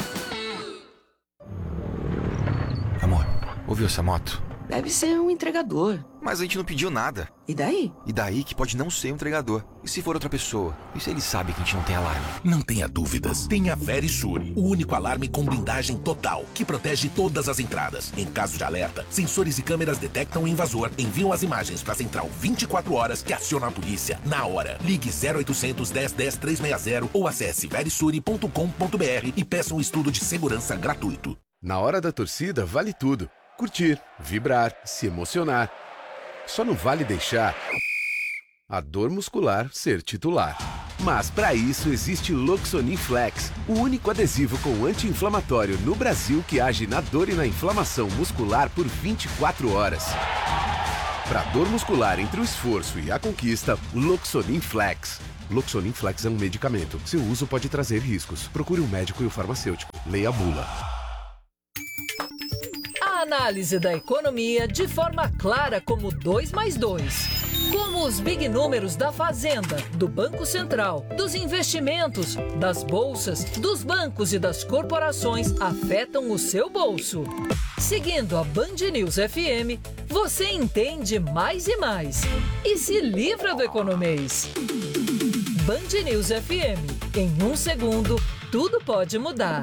Amor, ouviu essa moto? Deve ser um entregador. Mas a gente não pediu nada. E daí? E daí que pode não ser um entregador. E se for outra pessoa? E se ele sabe que a gente não tem alarme? Não tenha dúvidas. Tenha Verisure, o único alarme com blindagem total, que protege todas as entradas. Em caso de alerta, sensores e câmeras detectam o invasor, enviam as imagens para a central 24 horas que aciona a polícia na hora. Ligue 0800 10 10 360 ou acesse verisure.com.br e peça um estudo de segurança gratuito. Na hora da torcida, vale tudo. Curtir, vibrar, se emocionar. Só não vale deixar a dor muscular ser titular. Mas para isso existe Loxonin Flex, o único adesivo com anti-inflamatório no Brasil que age na dor e na inflamação muscular por 24 horas. Para dor muscular entre o esforço e a conquista, Loxonin Flex. Loxonin Flex é um medicamento. Seu uso pode trazer riscos. Procure um médico e o farmacêutico. Leia a bula. A análise da economia de forma clara como 2 mais 2. Como os big números da Fazenda, do Banco Central, dos investimentos, das bolsas, dos bancos e das corporações afetam o seu bolso. Seguindo a Band News FM, você entende mais e mais. E se livra do economês. Band News FM. Em 1 segundo, tudo pode mudar.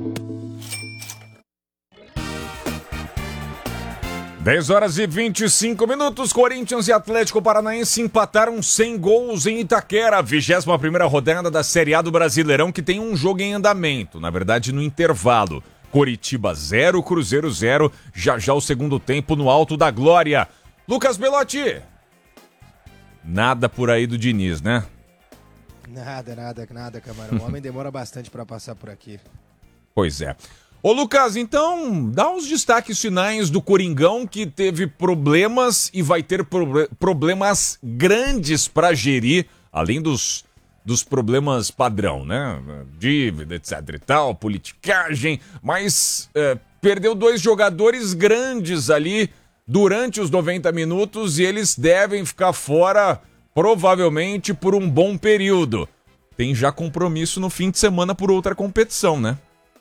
10 horas e 25 minutos, Corinthians e Atlético Paranaense empataram sem gols em Itaquera, 21ª rodada da Série A do Brasileirão, que tem um jogo em andamento, na verdade no intervalo. Coritiba 0, Cruzeiro 0, já o segundo tempo no Alto da Glória. Lucas Belotti, nada por aí do Diniz, né? Nada, Camarão. O homem demora bastante para passar por aqui. Pois é. Ô Lucas, então dá os destaques finais do Coringão, que teve problemas e vai ter problemas grandes para gerir, além dos problemas padrão, né? Dívida, etc e tal, politicagem, mas perdeu 2 jogadores grandes ali durante os 90 minutos e eles devem ficar fora provavelmente por um bom período. Tem já compromisso no fim de semana por outra competição, né?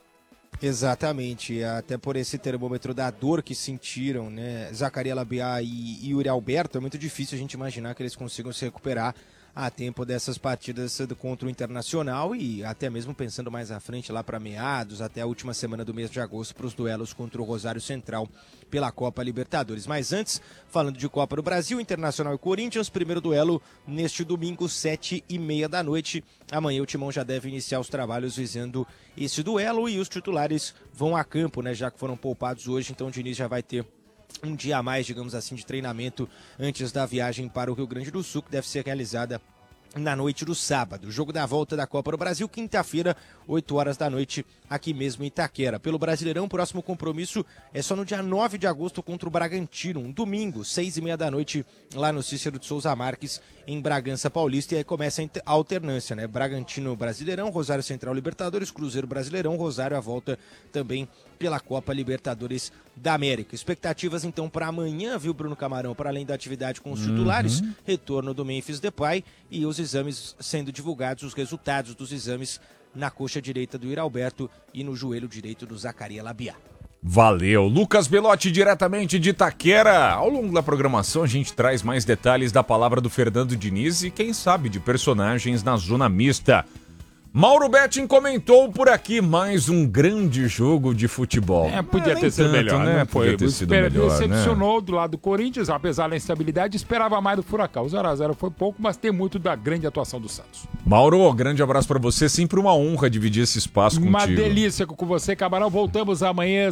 Exatamente, até por esse termômetro da dor que sentiram, né, Zacarias Labiá e Yuri Alberto, é muito difícil a gente imaginar que eles consigam se recuperar a tempo dessas partidas contra o Internacional e até mesmo pensando mais à frente lá para meados, até a última semana do mês de agosto para os duelos contra o Rosário Central pela Copa Libertadores. Mas antes, falando de Copa do Brasil, Internacional e Corinthians, primeiro duelo neste domingo, 7h30 da noite. Amanhã o Timão já deve iniciar os trabalhos visando esse duelo e os titulares vão a campo, né, já que foram poupados hoje, então o Diniz já vai ter um dia a mais, digamos assim, de treinamento antes da viagem para o Rio Grande do Sul, que deve ser realizada na noite do sábado. Jogo da volta da Copa do Brasil, quinta-feira, 8 horas da noite, aqui mesmo em Itaquera. Pelo Brasileirão, o próximo compromisso é só no dia 9 de agosto contra o Bragantino, um domingo, 6h30 da noite, lá no Cícero de Souza Marques, em Bragança Paulista, e aí começa a alternância, né? Bragantino Brasileirão, Rosário Central Libertadores, Cruzeiro Brasileirão, Rosário a volta também pela Copa Libertadores da América. Expectativas então para amanhã, viu, Bruno Camarão? Para além da atividade com os titulares, retorno do Memphis Depay e os exames sendo divulgados, os resultados dos exames na coxa direita do Yuri Alberto e no joelho direito do Zacarias Labiá. Valeu, Lucas Belotti, diretamente de Itaquera. Ao longo da programação a gente traz mais detalhes da palavra do Fernando Diniz e quem sabe de personagens na zona mista. Mauro Betting comentou por aqui mais um grande jogo de futebol. Podia ter sido melhor, né? Podia ter sido melhor, decepcionou do lado do Corinthians, apesar da instabilidade, esperava mais do Furacão. O 0x0 foi pouco, mas tem muito da grande atuação do Santos. Mauro, grande abraço pra você, sempre uma honra dividir esse espaço contigo. Uma delícia com você, Camarão. Voltamos amanhã,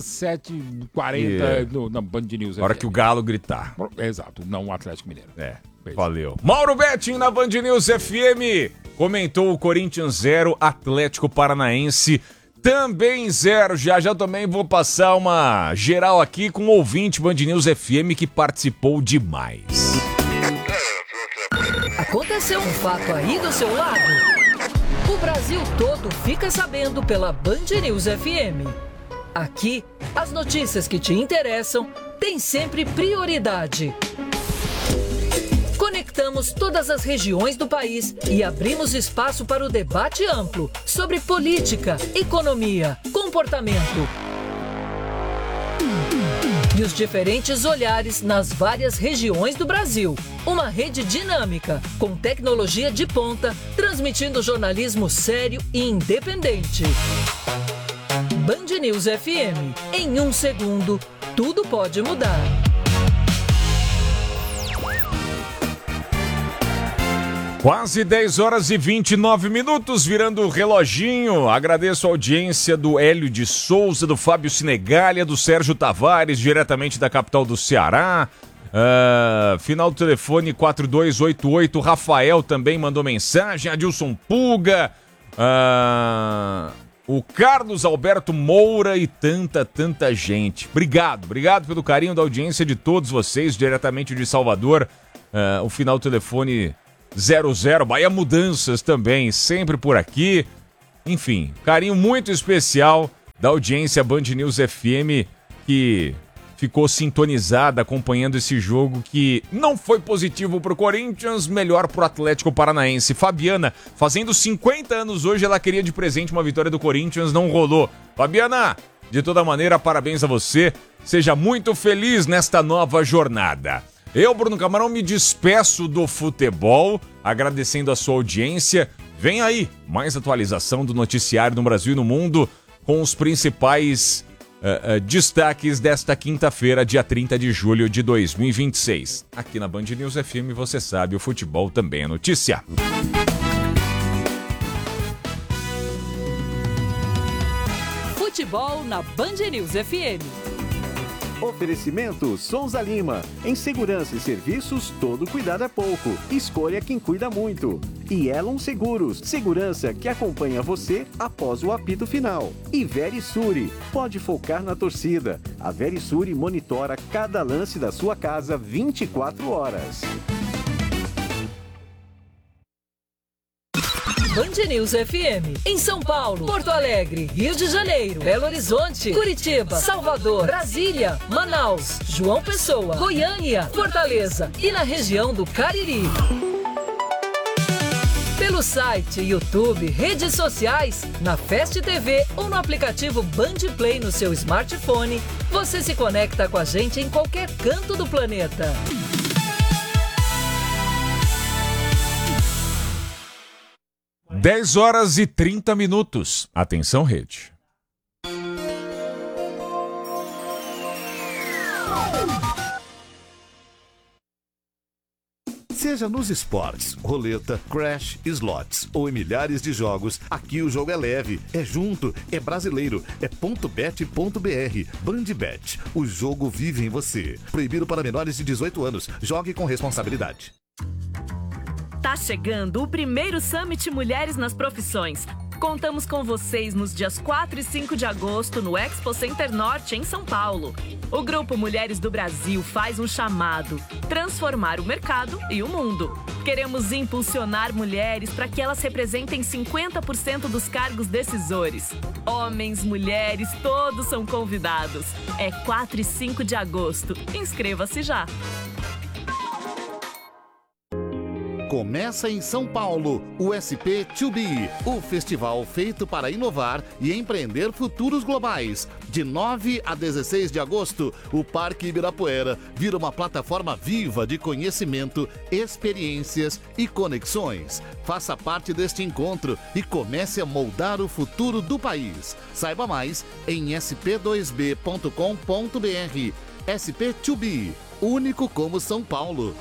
7h40, na Band News. Na hora que o Galo gritar. Exato, não o Atlético Mineiro. Beijo. Valeu. Mauro Betting na Band News FM. Comentou o Corinthians 0, Atlético Paranaense também 0. Já também vou passar uma geral aqui com o ouvinte Band News FM que participou demais. Aconteceu um fato aí do seu lado? O Brasil todo fica sabendo pela Band News FM. Aqui, as notícias que te interessam têm sempre prioridade. Conectamos todas as regiões do país e abrimos espaço para o debate amplo sobre política, economia, comportamento e os diferentes olhares nas várias regiões do Brasil. Uma rede dinâmica, com tecnologia de ponta, transmitindo jornalismo sério e independente. Band News FM. Em 1 segundo, tudo pode mudar. Quase 10 horas e 29 minutos, virando o reloginho. Agradeço a audiência do Hélio de Souza, do Fábio Sinegalha, do Sérgio Tavares, diretamente da capital do Ceará. Final do telefone 4288. Rafael também mandou mensagem. Adilson Puga. O Carlos Alberto Moura e tanta gente. Obrigado pelo carinho da audiência de todos vocês, diretamente de Salvador. O final do telefone 00. Bahia Mudanças também, sempre por aqui. Enfim, carinho muito especial da audiência Band News FM, que ficou sintonizada acompanhando esse jogo que não foi positivo pro Corinthians, melhor pro Atlético Paranaense. Fabiana, fazendo 50 anos hoje, ela queria de presente uma vitória do Corinthians, não rolou. Fabiana, de toda maneira, parabéns a você. Seja muito feliz nesta nova jornada. Eu, Bruno Camarão, me despeço do futebol, agradecendo a sua audiência. Vem aí mais atualização do noticiário no Brasil e no mundo, com os principais destaques desta quinta-feira, dia 30 de julho de 2026. Aqui na Band News FM, você sabe, o futebol também é notícia. Futebol na Band News FM. Oferecimento Souza Lima. Em segurança e serviços, todo cuidado é pouco. Escolha quem cuida muito. E Elon Seguros. Segurança que acompanha você após o apito final. E Verisure. Pode focar na torcida. A Verisure monitora cada lance da sua casa 24 horas. Band News FM, em São Paulo, Porto Alegre, Rio de Janeiro, Belo Horizonte, Curitiba, Salvador, Brasília, Manaus, João Pessoa, Goiânia, Fortaleza e na região do Cariri. Pelo site, YouTube, redes sociais, na Fast TV ou no aplicativo Band Play no seu smartphone, você se conecta com a gente em qualquer canto do planeta. 10h30. Atenção, rede. Seja nos esportes, roleta, crash, slots ou em milhares de jogos, aqui o jogo é leve, é junto, é brasileiro, é .bet.br. BandBet, o jogo vive em você. Proibido para menores de 18 anos. Jogue com responsabilidade. Tá chegando o primeiro Summit Mulheres nas Profissões. Contamos com vocês nos dias 4 e 5 de agosto no Expo Center Norte, em São Paulo. O Grupo Mulheres do Brasil faz um chamado: transformar o mercado e o mundo. Queremos impulsionar mulheres para que elas representem 50% dos cargos decisores. Homens, mulheres, todos são convidados. É 4 e 5 de agosto. Inscreva-se já. Começa em São Paulo, o SP2B, o festival feito para inovar e empreender futuros globais. De 9 a 16 de agosto, o Parque Ibirapuera vira uma plataforma viva de conhecimento, experiências e conexões. Faça parte deste encontro e comece a moldar o futuro do país. Saiba mais em sp2b.com.br. SP2B, único como São Paulo.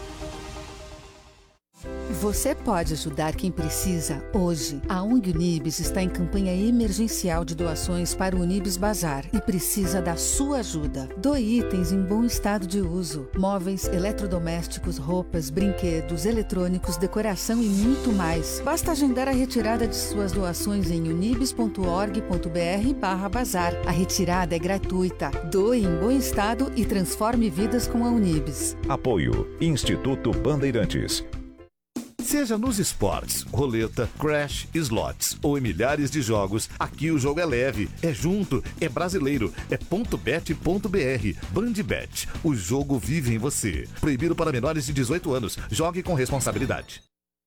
Você pode ajudar quem precisa hoje. A ONG Unibis está em campanha emergencial de doações para o Unibis Bazar e precisa da sua ajuda. Doe itens em bom estado de uso: móveis, eletrodomésticos, roupas, brinquedos, eletrônicos, decoração e muito mais. Basta agendar a retirada de suas doações em unibis.org.br/bazar. A retirada é gratuita. Doe em bom estado e transforme vidas com a Unibis. Apoio Instituto Bandeirantes. Seja nos esportes, roleta, crash, slots ou em milhares de jogos, aqui o jogo é leve, é junto, é brasileiro, é .bet.br. BandBet, o jogo vive em você. Proibido para menores de 18 anos. Jogue com responsabilidade.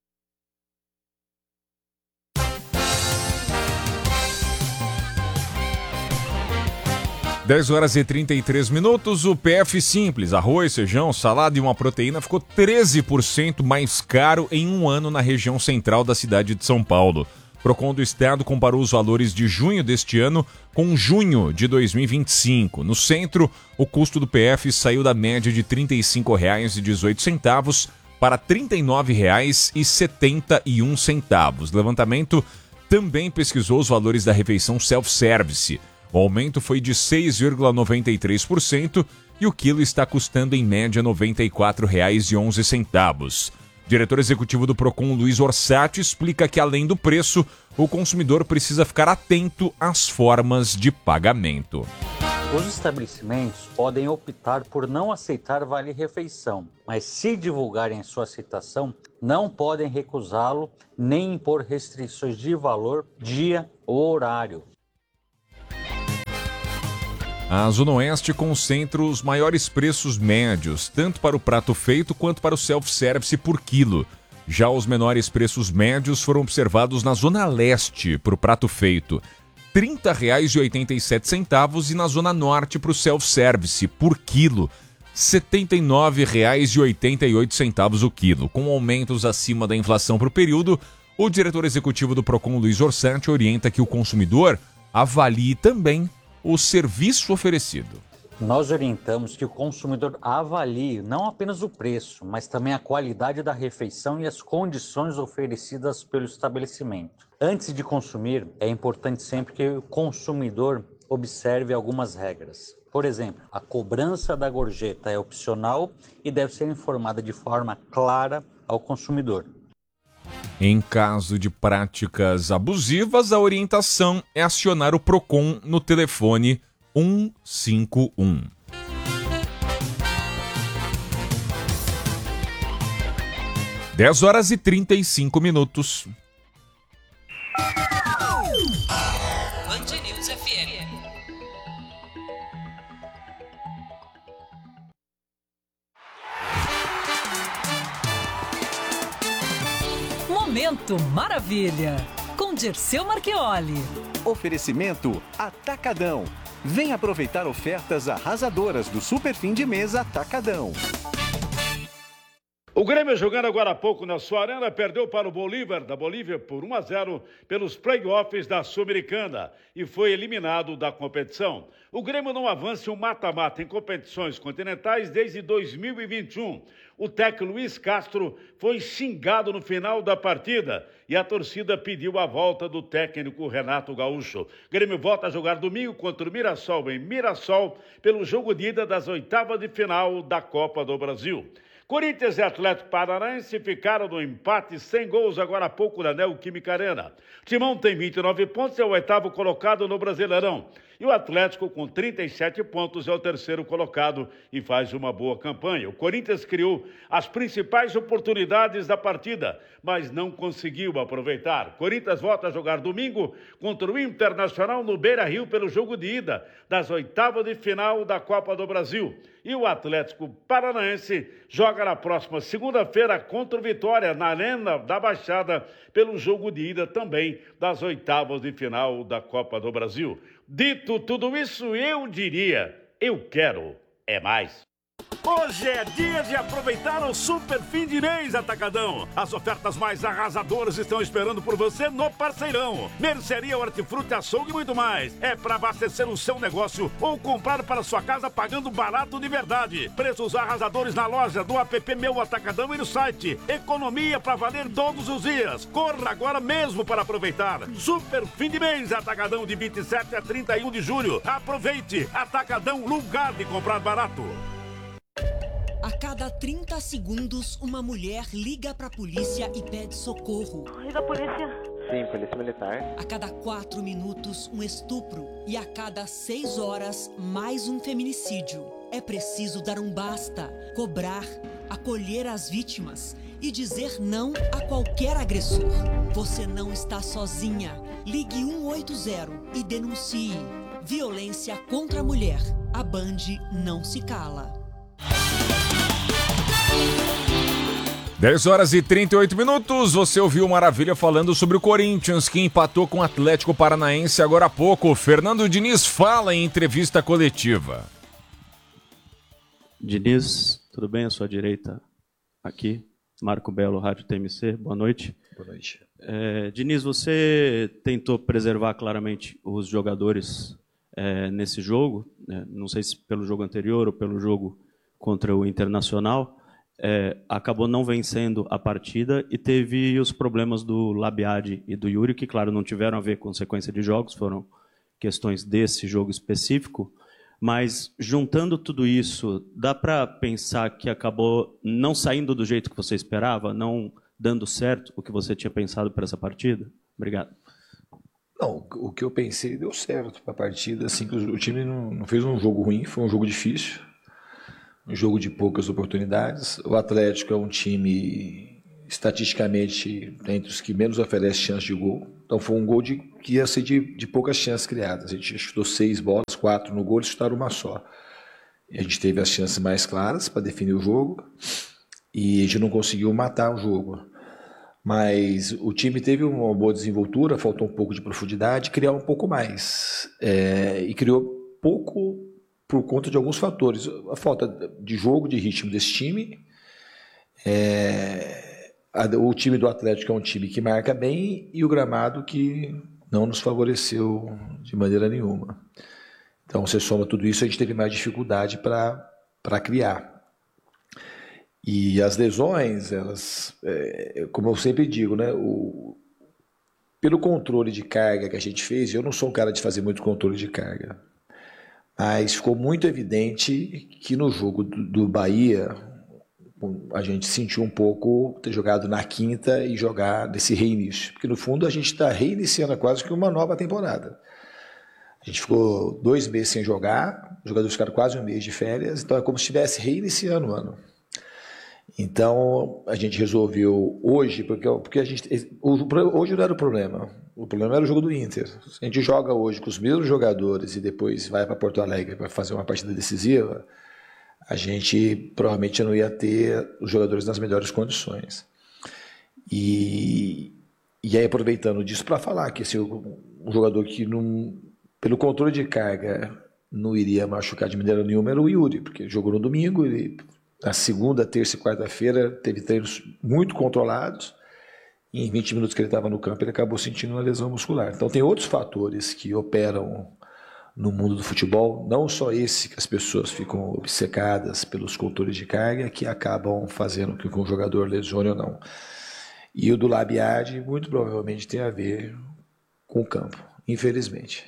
Dez horas e 33 minutos, o PF Simples, arroz, feijão, salada e uma proteína ficou 13% mais caro em um ano na região central da cidade de São Paulo. Procon do Estado comparou os valores de junho deste ano com junho de 2025. No centro, o custo do PF saiu da média de R$ 35,18 para R$ 39,71. O levantamento também pesquisou os valores da refeição self-service. O aumento foi de 6,93% e o quilo está custando em média R$ 94,11. Diretor executivo do Procon, Luiz Orsatti, explica que além do preço, o consumidor precisa ficar atento às formas de pagamento. Os estabelecimentos podem optar por não aceitar vale-refeição, mas se divulgarem sua aceitação, não podem recusá-lo nem impor restrições de valor, dia ou horário. A Zona Oeste concentra os maiores preços médios, tanto para o prato feito quanto para o self-service por quilo. Já os menores preços médios foram observados na Zona Leste para o prato feito, R$ 30,87, e na Zona Norte para o self-service por quilo, R$ 79,88 o quilo. Com aumentos acima da inflação para o período, o diretor executivo do Procon, Luiz Orsatti, orienta que o consumidor avalie também o serviço oferecido. Nós orientamos que o consumidor avalie não apenas o preço, mas também a qualidade da refeição e as condições oferecidas pelo estabelecimento. Antes de consumir, é importante sempre que o consumidor observe algumas regras. Por exemplo, a cobrança da gorjeta é opcional e deve ser informada de forma clara ao consumidor. Em caso de práticas abusivas, a orientação é acionar o Procon no telefone 151. Dez horas e 35 minutos. Band News FM. Momento Maravilha, com Dirceu Marchioli. Oferecimento Atacadão. Vem aproveitar ofertas arrasadoras do Super Fim de Mês Atacadão. O Grêmio, jogando agora há pouco na sua arena, perdeu para o Bolívar da Bolívia por 1-0 pelos play-offs da Sul-Americana e foi eliminado da competição. O Grêmio não avança em um mata-mata em competições continentais desde 2021. O técnico Luiz Castro foi xingado no final da partida e a torcida pediu a volta do técnico Renato Gaúcho. O Grêmio volta a jogar domingo contra o Mirassol em Mirassol pelo jogo de ida das oitavas de final da Copa do Brasil. Corinthians e Atlético Paranaense ficaram no empate sem gols agora há pouco na Neoquímica Arena. Timão tem 29 pontos e é o oitavo colocado no Brasileirão. E o Atlético, com 37 pontos, é o terceiro colocado e faz uma boa campanha. O Corinthians criou as principais oportunidades da partida, mas não conseguiu aproveitar. Corinthians volta a jogar domingo contra o Internacional no Beira-Rio pelo jogo de ida das oitavas de final da Copa do Brasil. E o Atlético Paranaense joga na próxima segunda-feira contra o Vitória, na Arena da Baixada, pelo jogo de ida também das oitavas de final da Copa do Brasil. Dito tudo isso, eu diria, eu quero é mais. Hoje é dia de aproveitar o Super Fim de Mês Atacadão. As ofertas mais arrasadoras estão esperando por você no Parceirão. Mercearia, hortifruti, açougue e muito mais. É para abastecer o seu negócio ou comprar para sua casa pagando barato de verdade. Preços arrasadores na loja, do app Meu Atacadão e no site. Economia para valer todos os dias. Corra agora mesmo para aproveitar. Super Fim de Mês Atacadão, de 27 a 31 de julho. Aproveite. Atacadão, lugar de comprar barato. A cada 30 segundos, uma mulher liga pra polícia e pede socorro. Liga a polícia. Sim, polícia militar. A cada 4 minutos, um estupro. E a cada 6 horas, mais um feminicídio. É preciso dar um basta, cobrar, acolher as vítimas e dizer não a qualquer agressor. Você não está sozinha. Ligue 180 e denuncie. Violência contra a mulher. A Band não se cala. 10 horas e 38 minutos, você ouviu Maravilha falando sobre o Corinthians, que empatou com o Atlético Paranaense agora há pouco. Fernando Diniz fala em entrevista coletiva. Diniz, tudo bem? À sua direita aqui, Marco Belo, Rádio TMC, boa noite. Boa noite. Diniz, você tentou preservar claramente os jogadores nesse jogo, não sei se pelo jogo anterior ou pelo jogo contra o Internacional. Acabou não vencendo a partida e teve os problemas do Labiade e do Yuri, que, claro, não tiveram a ver com sequência de jogos, foram questões desse jogo específico, Mas, juntando tudo isso, dá para pensar que acabou não saindo do jeito que você esperava, não dando certo o que você tinha pensado para essa partida? Obrigado. Não, o que eu pensei deu certo para a partida. Assim, o time não fez um jogo ruim, foi um jogo difícil, um jogo de poucas oportunidades. O Atlético é um time, estatisticamente, entre os que menos oferece chance de gol. Então foi um gol que ia ser de poucas chances criadas. A gente chutou 6 bolas, 4 no gol, eles chutaram uma só. E a gente teve as chances mais claras para definir o jogo e a gente não conseguiu matar o jogo. Mas o time teve uma boa desenvoltura, faltou um pouco de profundidade, criar um pouco mais. E criou pouco por conta de alguns fatores. A falta de jogo, de ritmo desse time. O time do Atlético é um time que marca bem e o gramado que não nos favoreceu de maneira nenhuma. Então, você soma tudo isso, a gente teve mais dificuldade para criar. E as lesões, elas, como eu sempre digo, né, pelo controle de carga que a gente fez, eu não sou um cara de fazer muito controle de carga, mas ficou muito evidente que no jogo do Bahia, a gente sentiu um pouco ter jogado na quinta e jogar nesse reinício. Porque, no fundo, a gente está reiniciando quase que uma nova temporada. A gente ficou 2 meses sem jogar, os jogadores ficaram quase 1 mês de férias, então é como se estivesse reiniciando o ano. Então, a gente resolveu hoje, porque a gente, hoje não era o problema era o jogo do Inter. Se a gente joga hoje com os mesmos jogadores e depois vai para Porto Alegre para fazer uma partida decisiva, a gente provavelmente não ia ter os jogadores nas melhores condições. E aí, aproveitando disso para falar que assim, um jogador que, pelo controle de carga, não iria machucar de maneira nenhuma era o Yuri, porque jogou no domingo, ele, na segunda, terça e quarta-feira, teve treinos muito controlados, e em 20 minutos que ele estava no campo, ele acabou sentindo uma lesão muscular. Então, tem outros fatores que operam no mundo do futebol, não só esse que as pessoas ficam obcecadas pelos controles de carga, que acabam fazendo com que um jogador lesione ou não. E o do Labiade muito provavelmente tem a ver com o campo, infelizmente.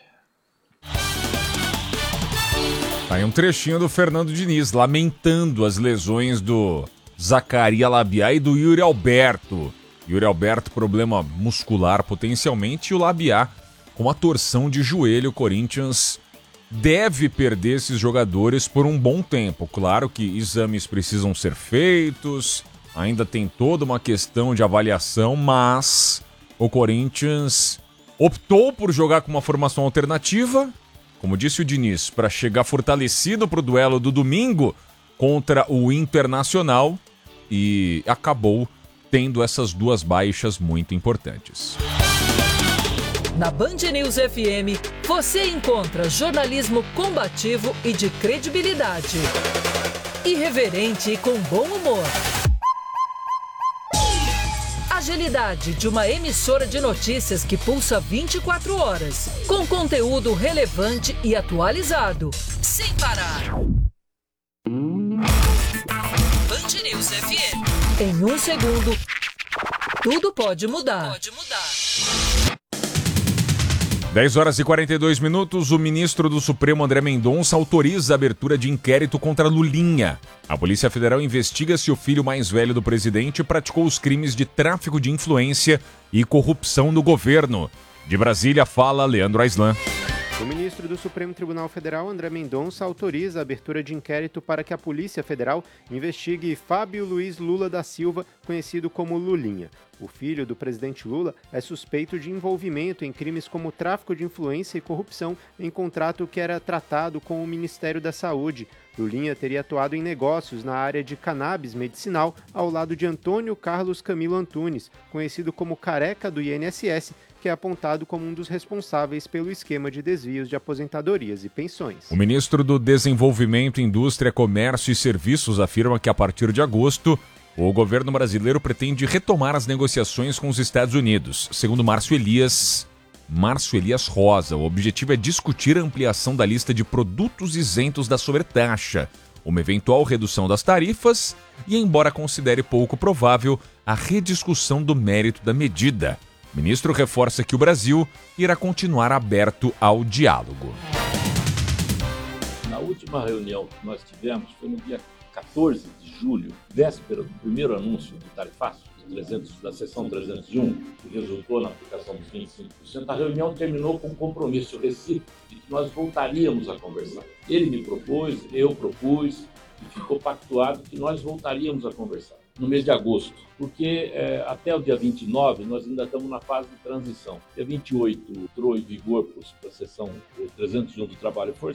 Aí um trechinho do Fernando Diniz lamentando as lesões do Zaccaria Labiá e do Yuri Alberto. Yuri Alberto, problema muscular potencialmente, e o Labiá com a torção de joelho. O Corinthians deve perder esses jogadores por um bom tempo. Claro que exames precisam ser feitos, ainda tem toda uma questão de avaliação, mas o Corinthians optou por jogar com uma formação alternativa, como disse o Diniz, para chegar fortalecido para o duelo do domingo contra o Internacional, e acabou tendo essas 2 baixas muito importantes. Na Band News FM, você encontra jornalismo combativo e de credibilidade. Irreverente e com bom humor. Agilidade de uma emissora de notícias que pulsa 24 horas, com conteúdo relevante e atualizado, sem parar. Band News FM. Em 1 segundo, tudo pode mudar. 10 horas e 42 minutos, o ministro do Supremo, André Mendonça, autoriza a abertura de inquérito contra Lulinha. A Polícia Federal investiga se o filho mais velho do presidente praticou os crimes de tráfico de influência e corrupção no governo. De Brasília, fala Leandro Aislan. O ministro do Supremo Tribunal Federal, André Mendonça, autoriza a abertura de inquérito para que a Polícia Federal investigue Fábio Luiz Lula da Silva, conhecido como Lulinha. O filho do presidente Lula é suspeito de envolvimento em crimes como tráfico de influência e corrupção em contrato que era tratado com o Ministério da Saúde. Lulinha teria atuado em negócios na área de cannabis medicinal ao lado de Antônio Carlos Camilo Antunes, conhecido como Careca do INSS, que é apontado como um dos responsáveis pelo esquema de desvios de aposentadorias e pensões. O ministro do Desenvolvimento, Indústria, Comércio e Serviços afirma que a partir de agosto, o governo brasileiro pretende retomar as negociações com os Estados Unidos. Segundo Márcio Elias Rosa, o objetivo é discutir a ampliação da lista de produtos isentos da sobretaxa, uma eventual redução das tarifas e, embora considere pouco provável, a rediscussão do mérito da medida. O ministro reforça que o Brasil irá continuar aberto ao diálogo. Na última reunião que nós tivemos foi no dia 14 de julho, véspera do primeiro anúncio do tarifaço, da seção 301, que resultou na aplicação dos 25%, a reunião terminou com um compromisso recíproco de que nós voltaríamos a conversar. Ele me propôs, eu propus, e ficou pactuado que nós voltaríamos a conversar no mês de agosto, porque até o dia 29 nós ainda estamos na fase de transição. Dia 28 entrou em vigor para a seção 301 do trabalho forçado.